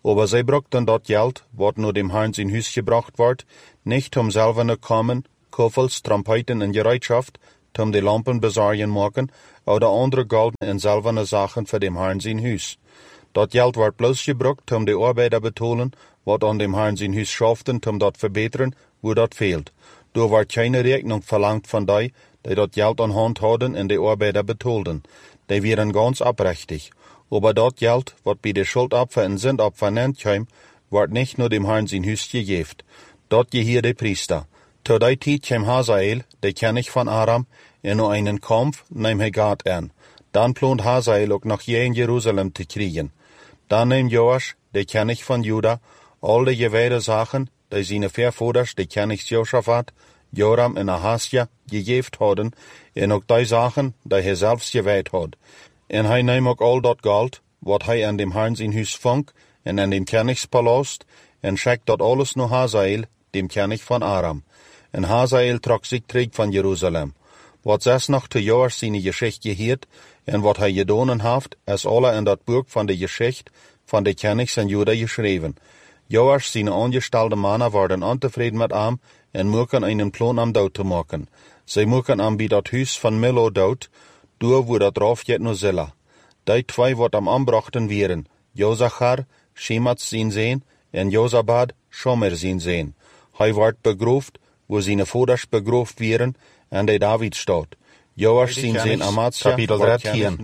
Aber zij brachten dat geld, wat naar dem Herrn zijn huis gebracht wordt, niet om zelf te komen, koffels, trompeiten en gereedschaft, om de lampen bezorgen maken, of de andere golden en zilverne zaken voor dem Herrn zijn huis. Dat geld wordt bloos gebruikt om de arbeider betalen, wat aan dem Herrn zijn huis schaften, om dat verbeteren, wo dat veelt. Door wordt geen rekening verlangt van die, die dat geld aan hand hadden en de arbeider betaalden. Die waren ganz oprechtig. Aber dat geld, wat bij de schuldopfer en zendopfer nennt kwam, wordt niet naar dem Herrn zijn huis gegeven. Dat gehier de priester. Tot die tijd kwam Hazael, de koning van Aram, en naar einen kamp neem hij gaat aan. Dan plant Hazael ook nog je in Jeruzalem te krijgen. Dan neemt Joas, de koning van Juda, al de gewijde zaken, die zijn voorvouders, de konings Josaphat, Joram en Ahasja, gegeven hadden, en ook die zaken, die hij zelfs gewijd had. En hij neemt ook al dat geld, wat hij aan dem Herrn zijn huis vond, en aan dem koningspalast, en schickt dat alles naar Hazael, dem koning van Aram. En Hazael trok zich terug van Jeruzalem. Wat zes nog te Joas zijn geschichte geheerd, en wat hij gedaan heeft, is alle in dat boek van de geschichte van de konings en Juda geschreven. Joas zijn aangestelde mannen worden ontevreden met hem, en moeken einen plan om dood te maken. Zij moeken hem bij dat huis van Millo dood, door wo dat raaf jet naar Zilla. Die twee wat hem aanbrachten waren, Jozachar, Shemat zijn zeen, en Jozabad, Shomer zijn zeen. Hij wordt begroefd, wo zijn vouders begroefd waren, en de David staat. Joas zijn zeen Amatsja, kapitel dertien.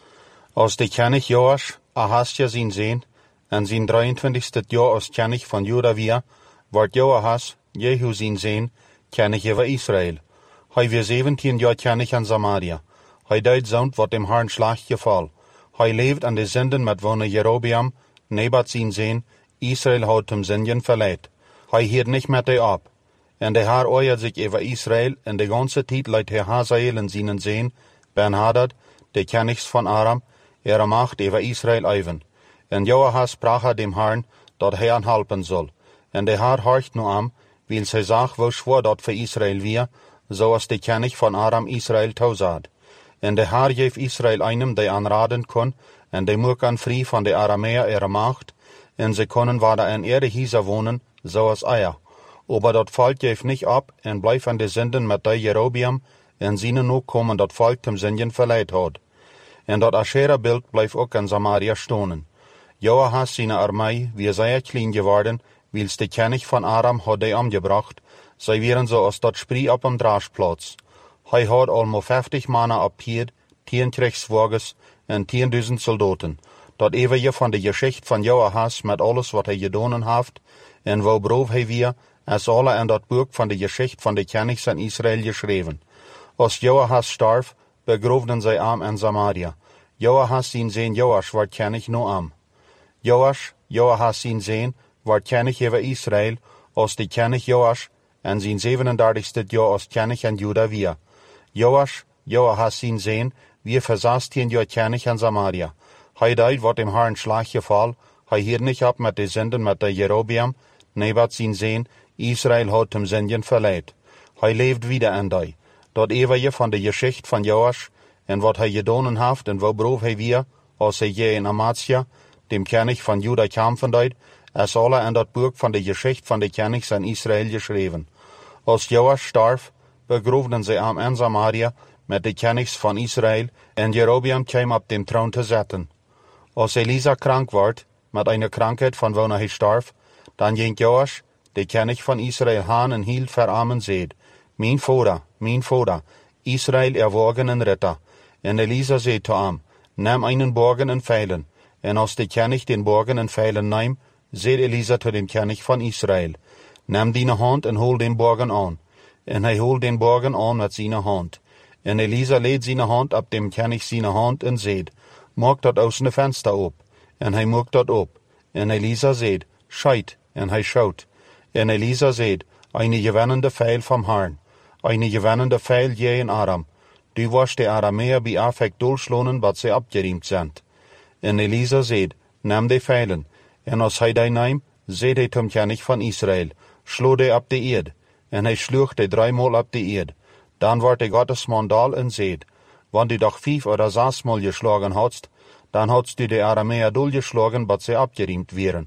Als de koning Joas, Ahasja zijn zeen, en zijn drieëntwintigste jaar als koning van Juda weer, wordt Joahaz, Jehu zijn zeen, koning over Israël. Hij was zeventien jaar koning aan Samaria. Hij deed zo'n wat dem Herrn slecht geval. Hij leeft aan de zinden met wonen Jerobeam, Nebat zijn zeen, Israël had hem zinden verleid. Hij hield niet met die op. En de Heer oeiert zich over Israël, en de ganze tijd leidt hij Hazael en zijn zeen, Ben-Hadad, de konings van Aram, er macht over Israël even. En Joahaz sprach dem Herrn, dat hij aan helpen zal. En de Heer horcht nu aan, wil zij zag wo zwaar dat voor Israël weer, zoals de koning van Aram Israël toezaad. En de Heer geeft Israël einem die aanraden kon, en die moeken vrij van de Arameer er macht, en ze kunnen waar in ere hiezer wonen, zoals eier. Aber dat volk geeft niet op, en blijft aan de zinden met die Jerobeam, en zien nu komen dat volk tem zinden verleid had. En dat Asherah-beeld blijft ook in Samaria stonen. Joahaz zijn armee, wie zeer klein geworden, wils de koning van Aram had die omgebracht, zij waren zoals dat spree op een draagplaats. Hij had almo vijftig mannen op pied, tien krijgswagens en tienduizend soldaten. Dat even je van de geschichte van Joahaz met alles wat hij gedaan heeft, en waarover hij weer, is alle in dat boek van de geschichte van de konings van Israël geschreven. Als Joahaz starf, begroefden zij hem in Samaria. Joahaz zijn zeen Joas wordt koning nu am. Joas, Joahaz zijn zeen, wordt koning over Israël, als de koning Joas, en zijn zevenendertigste jaar als koning in Juda weer. Joas, Joahaz zijn zeen, wie voor zestien jaar koning in Samaria. Hij deed wat dem Herrn slecht geval, hij hield niet op met de zinden met de Jerobeam, Nebat zijn zeen, Israël had hem zinden verleid. Hij leeft wieder in die. Dat even van de geschichte van Joas, en wat hij gedaan heeft, en waarover hij weer, als hij je in Amatsja, dem koning van Juda kampen deed, is alle in dat boek van de geschichte van de konings in Israël geschreven. Als Joas starf, begroefden zij hem in Samaria met de konings van Israël, en Jerobeam kwam op dem troon te zetten. Als Elisa krank wordt, met een krankheid van wanneer hij starf, dan ging Joas, de koning van Israël, haan en hield voor hem en zeid, mijn vader, mijn vader, Israël erworgen en ritter. En Elisa zei te hem, neem einen borgen en veilen. En als de koning den borgen en veilen neemt, zei Elisa tot dem koning van Israël, neem die hand en hol den borgen aan. En hij hol den borgen aan met zijn hand. En Elisa leed zijn hand op dem koning zijn hand en zeid, maak dat aus de venster op. En hij maakt dat op. En Elisa zeid, scheit. En hij schoot. En Elisa zeid, eine gewennende veil van Herrn, eine gewennende veil je in Aram. Du was de Arameer bij Afek doelslonen wat zij opgeriemd zijn. En Elisa zeid, neem de veilen. En als hij die neemt, zeid hij tom koning van Israël, slo de op de eerd. En hij sloeg de driemaal op de eerd. Dan wordt de Gottesman dal en zeid, want du doch vijf oder zesmaal geslagen hadst, dan hadst du de Arameer doelgeslagen wat zij opgeriemd waren.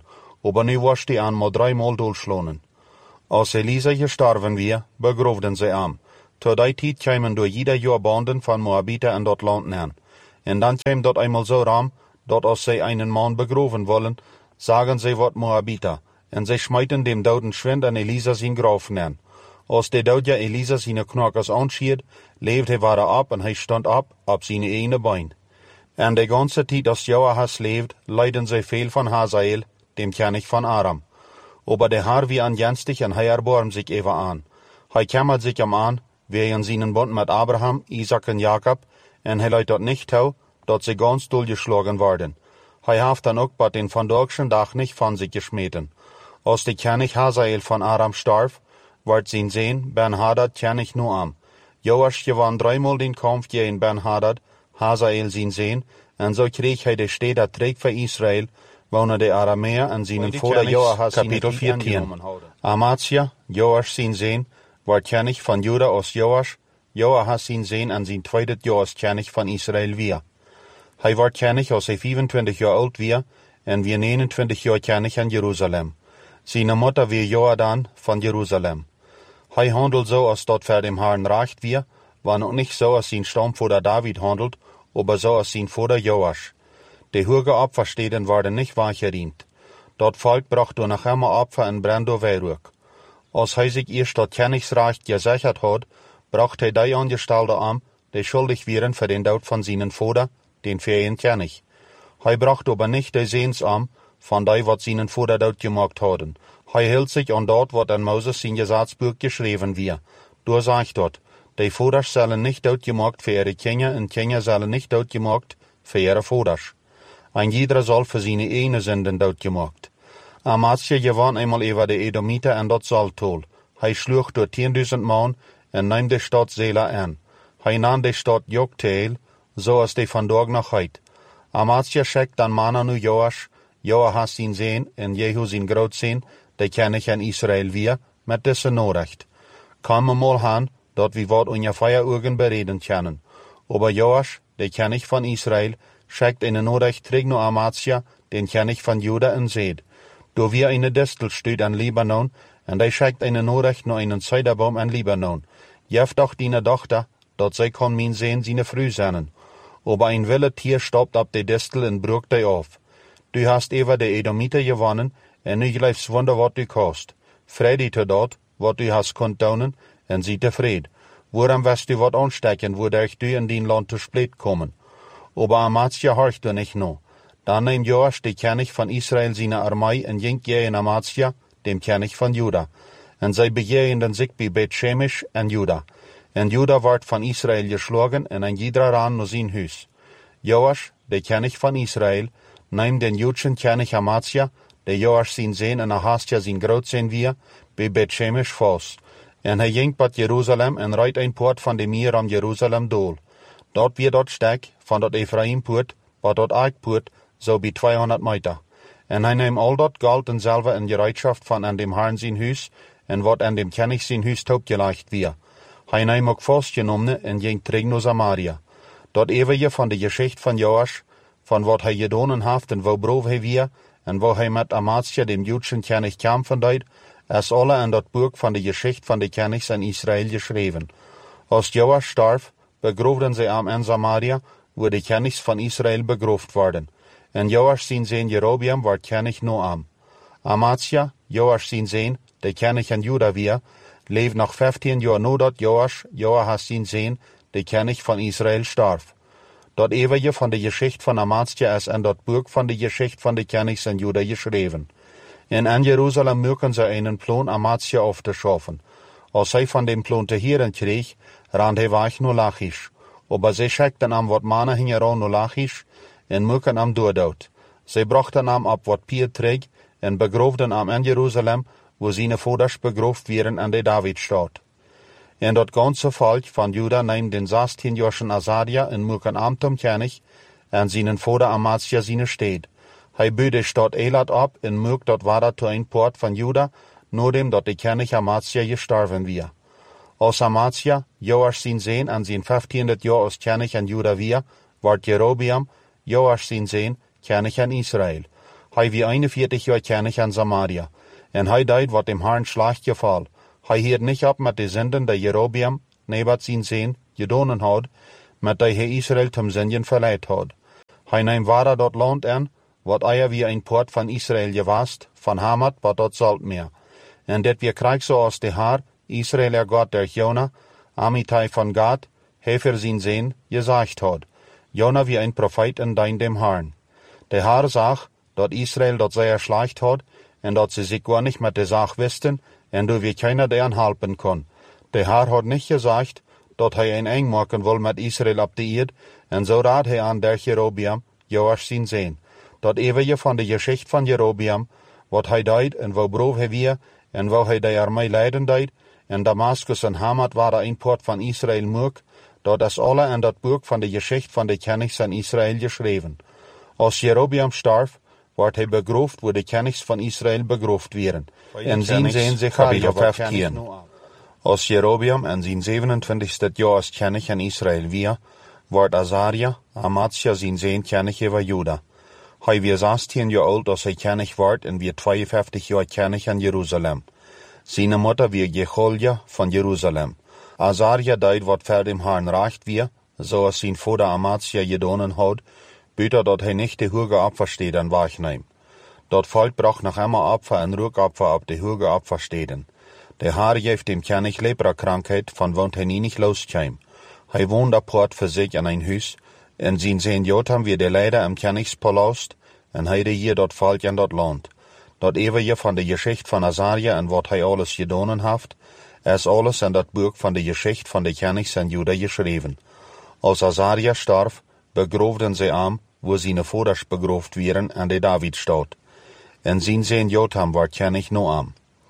aber nu was die aan maar dreimal doelslonen. Als Elisa gestorven weer, begroefden zij hem. Tot die tijd kwamen door ieder jaar banden van Moabiten in dat land neer. En dan kwam dat eenmaal zo ram, dat als zij einen man begroeven willen, zagen zij wat Moabiter, en zij smijten dem doden schwind aan Elisa zijn graf neer. Als de doodja Elisa zijn knokkers aanschiet, leefde hij weer op en hij stond op op zijn ene bein. En de ganze tijd als Joachas leeft, leiden zij veel van Hazael, dem koning van Aram. Aber der Herr wie angenstig en hij erbarmt zich even aan. Hij kümmert zich hem aan, wegen zijn bond met Abraham, Isaac en Jacob, en hij leidt dat niet toe, dat ze ganz doorgeslagen worden. Hij heeft dan ook bij den vandaagschen dag niet van zich gesmeten. Als de koning Hazael van Aram starf, wordt zijn zoon Ben-Hadad koning Noam. Joash gewann dreimal den kampf tegen Ben-Hadad, Hazael zijn zoon, en zo kreeg hij de steden terug voor Israël, wonen de Arameer en zijn vader Joachas kapitel veertien. Amatsja, Joash zijn zoon, wordt koning van Juda als Joash, Joachas zijn zoon en zijn tweede jaar als koning van Israël weer. Hij wordt koning als hij vijfentwintig jaar oud weer en weer negenentwintig jaar koning in Jeruzalem. Zijn moeder weer Joadan van Jeruzalem. Hij handelt zo als dat voor dem Herrn recht weer, maar nog niet zo als zijn stamvader David handelt, aber zo als zijn vader Joash. De hoge Opfersteden worden niet weggerient. Dat volk bracht door nog immer Opfer en brand door wierook. Als hij zich eerst dat koningsrecht gezegd had, bracht hij die aangestelden aan, die schuldig waren voor den dood van zijn vader, den vierde koning. Hij bracht aber niet de zeens aan, van die wat zijn vader doodgemaakt hadden. Hij hield zich aan dat wat in Moses zijn gesetzbuch geschreven weer. Door zegt dat, de vaders zullen niet doodgemaakt voor ihre kinderen en kinderen zullen niet doodgemaakt voor ihre vaders. En ieder zal voor zijn ene zinden doodgemaakt. Amatsja gewann eenmaal over de Edomiten en dat zaltol. Hij sloeg door tienduizend man en nam de stad Zela aan. Hij nam de stad Jokteel, zoals de vandaag nog heet. Amatsja schickt dan mannen nu Joash, Joachas zijn zoon en Jehu zijn grootzoon, de koning in Israël weer, met deze nodig. Kom eenmaal aan, dat we wat ongeveer uren bereden kunnen. Aber Joash, de koning van Israël, schickt een nodig terug naar Amatsja, den koning van Juda en zegt, door wie een distel stuit in Libanon, en hij schickt een nodig naar een zijderboom in Libanon. Jef doch die dochter, dat zij kan mijn zoon zijn vrouw zijn. Aber een wilde tier stopt op de distel en broekt die af. Du hast even de Edomiten gewonnen, en nu gelijfs wonder wat du kost. Vrede te dat, wat du hast kunt doen, en zie tevreden. Waarom wist du wat aansteken, waardoor du in die land te split komen? Aber Amatsja horcht du nicht no. Dan neemt Joash de koning van Israël zijn armee en ging tegen Amatsja, dem koning van Juda. En zij begegenden zich bij Bet-Shemesh en Juda. En Juda werd van Israël geslagen en een ieder ran naar zijn huis. Joash, de koning van Israël, neemt den Joodschen koning Amatsja, de Joash zijn zoon en Ahasja zijn grootzoon weer, bij Bet-Shemesh vast. En hij ging tot Jeruzalem en rijdt een poort van de meer om Jeruzalem dool. Dat weer dat stek, van dat Ephraimpoort, wat dat Eikpoort, zo bij tweehonderd meter. En hij neemt al dat geld en zilver in gereedschap van aan dem Herrn zijn huis, en wat aan dem koning zijn huis opgelegd weer. Hij neemt ook vastgenomen en ging terug naar Samaria. Dat eeuwige van de geschichte van Joash, van wat hij gedaan heeft en waar brood hij weer, en waar hij met Amatsja dem Joodschen koning kampen deed, is alle in dat boek van de geschichte van de konings in Israël geschreven. Als Joash starf, begroefden zij hem in Samaria, waar de konings van Israël begroefd worden. En Joash zijn zoon Jerobeam werd koning Noam. Amatsja, Joash zijn zoon, de koning in Juda weer, leeft nog vijftien jaar nadat Joash, Joachas zijn zoon, de koning van Israël starf. Dat eeuwige van de geschichte van Amatsja is in dat boek van de geschichte van de konings in Juda geschreven. En in Jeruzalem maken ze een plan Amatsja af te schaffen. Als hij van dem plan te horen kreeg, rand hij weg naar Lachish. Aber zij schickten hem wat mannen hingen naar Lachish en maken hem doordood. Zij brachten hem op wat pier terug en begroefden hem in Jeruzalem, waar zijn vaders begroefd werden in de Davidstad. En dat ganze volk van Juda neemt den zestienjarige Azaria en maken hem tot koning en zijn vader Amatsja zijn stad. Hij bouwt de stad Elat op en maakt dat water tot een poort van Juda, nadat dat de koning Amatsja gestorven weer. Als Amatsja, Joash zijn zoon en zijn vijftiende jaar als koning in Juda weer, wordt Jerobeam, Joash zijn zoon, koning in Israël. Hij wie eenenveertig jaar kennig aan Samaria, en hij deed wat dem Herrn slecht geval. Hij hield niet op met de zinden die Jerobeam, Nebat zijn zoon, gedonen had, met die hij Israël ten zindjen verleid had. Hij neemt waar dat land aan, wat eier wie een poort van Israël gewaast, van Hamat wat tot Zaltmeer. En dit weer krijg zoals de Heer, Israël er God der Jona, Amittai van Gad, Hefer zijn zoon, gezegd had. Jona wie een profeet en dien dem Herrn. De Heer zag dat Israël dat zeer slecht had, en dat ze zich gar niet met de zaak wisten, en door wie keiner deren helpen kon. De Heer had niet gezegd dat hij een eng maken wil met Israël op de eerd, en zo raad hij aan der Jerobeam, Joas zijn zoon. Dat eeuwige van de geschichte van Jerobeam, wat hij deed en wou brood hij weer, en wou hij de armee leiden deed, en Damascus en Hamat waren een poort van Israël moek, dat is alle in dat boek van de geschichte van de kennis van Israël geschreven. Als Jerobeam starf, wordt hij begroefd waar de kennis van Israël begroefd werden, en zien zijn Zecharia vijftien. Als Jerobeam en zijn zevenentwintigste jaar als kennis in Israël weer, wordt Azaria, Amatsja zijn zoon kennis over Juda. Hij weer zestien jaar oud als hij kennis wordt en weer tweeënvijftig jaar kennis in Jeruzalem. Zijn moeder weer Jecholja van Jeruzalem. Azaria deed wat voor dem Herrn recht weer, zoals zijn vader Amatsja gedonen had, buiten dat hij niet de hoge opversteden wegneemt. Dat volk bracht nog immer opfer en rookopfer op de hoge opversteden. De Heer geeft dem kennis lepra-krankheid, van want hij niet loskwam. Hij woonde apart voor zich in een huis, en zijn zoon Jotam weer de leider im Königspalast, en hij de hier dat volk in dat land. Dat eeuwige van de geschichte van Azaria en wat hij alles gedonen heeft, is alles in dat boek van de geschichte van de kennis in Juda geschreven. Als Azaria starf, begroefden ze hem, waar zijn vaders begroefd werden in de Davidstad. En zijn zoon Jotam werd kennis no am.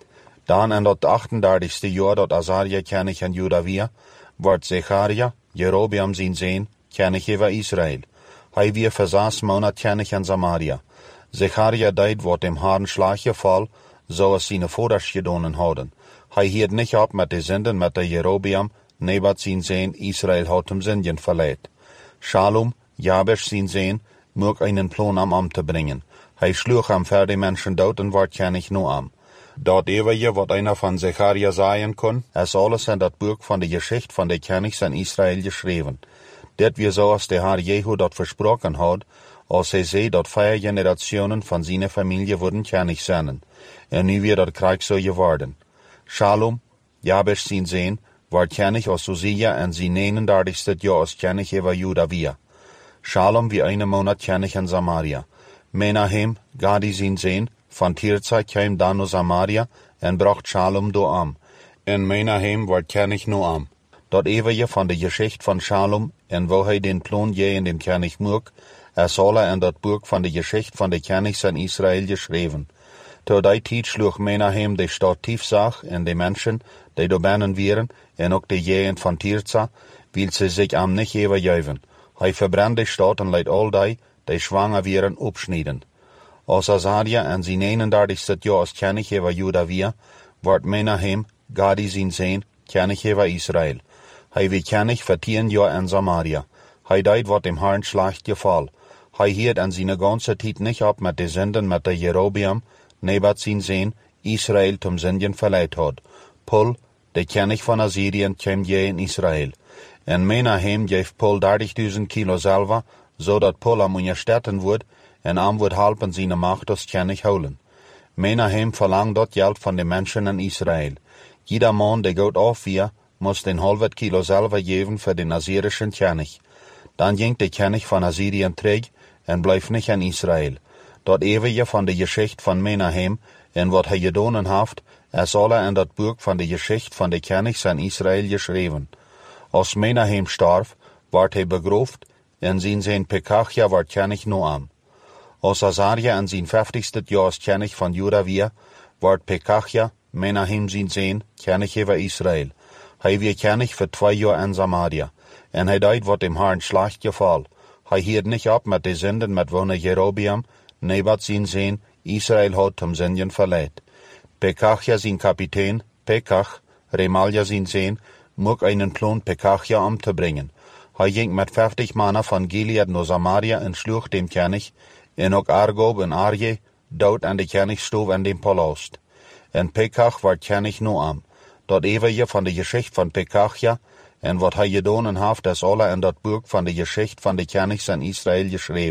Dan in dat achtendertigste jaar dat Azaria kennis in Juda weer, wordt Zecharia, Jerobeam zijn zoon, kennis over Israël. Hij weer voor zes maanden kennis in Samaria. Zecharia deed wat dem Herrn slecht geval, zoals zijn vaders gedonen hadden. Hij hield niet op met de zinden met de Jerobeam, Nebat zijn zoon, Israël had hem zindjen verleid. Shalom, Jabes zijn zoon, mocht een plan om om te brengen. Hij sloeg hem voor de mensen dood en werd kennis no am. Dat eeuwige wat einer van Zecharia zeggen kon, is alles in dat boek van de geschichte van de kennis in Israël geschreven. Dit weer zoals de Heer Jehu dat versproken had, als hij zei dat vier generationen van zijn familie worden kennis zijn. En nu weer dat krijg zo geworden. Shalom, Jabes zijn zoon, werd kennis als Uzia en zijn eenendertigste jaar als kennis over Juda weer. Shalom wie een maand kennis in Samaria. Menahem, Gadi zijn zoon, van Tirza kwam dan naar Samaria en bracht Shalom door am. En Menahem werd kennis no am. Dat eeuwige van de geschichte van Shalom en waar hij den plan je in dem kennis moek, is alle in dat boek van de geschichte van de kennis in Israël geschreven. Tot die tijd sloeg Menahem de stad Tifzach en de mensen die door binnen waren en ook de jegend van Tirza, wil ze zich am niet overgeven. Hij verbrandde de stad en liet al die, die zwanger waren, opsnijden. Als Azaria en zijn eenendertigste jaar als kennis over Juda weer, wordt Menahem, Gadi zijn zoon, kennis over Israël. Hij werd kennis voor tien jaar in Samaria. Hij deed wat dem Herrn slecht geval. Hij hield in zijn ganze tijd niet op met de zinden met de Jerobeam, Nebat zijn zoon, Israël ten zindjen verleid had. Pul, de kennis van Assyrien, kwam je in Israël. En Menahem geeft Pul dertigduizend kilo zilver, zodat Pul am onderstetten wordt, en am wordt helpen zijn macht als kennis houden. Menahem verlangt dat geld van de mensen in Israël. Jeder man die goed afvier, moest een halve kilo zilver geven voor de Assyrische kennis. Dan ging de kennis van Assyrien terug en bleef niet in Israël. Dat eeuwige van de geschichte van Menahem en wat hij gedonen heeft, is alle in dat boek van de geschichte van de kennis in Israël geschreven. Als Menahem starf, werd hij begroefd en zijn zijn Pekachia werd kennis no am. Als Azaria in zijn vijftigste jaar als kennis van Juda weer, werd Pekachia, Menahem zijn zoon, kennis over Israël. Hij werd kennis voor twee jaar in Samaria, en hij deed wat dem Herrn slecht geval. Hij hield niet op met de zinden met wonen Jerobeam, Nebat zijn zoon, Israël had hem zindjen verleid. Pekachia zijn kapitein, Pekach, Remalja zijn zoon, mocht een plan Pekachia om te brengen. Hij ging met vijftig mannen van Gilead naar Samaria en sloeg dem kennis, en ook Argob en Arje, dood en de koning stoof in den palast. En Pekach werd koning Noam. Dat even je van de geschicht van Pekachja en wat hij gedaan heeft is alle in dat boek van de geschicht van de konings in Israël geschreven.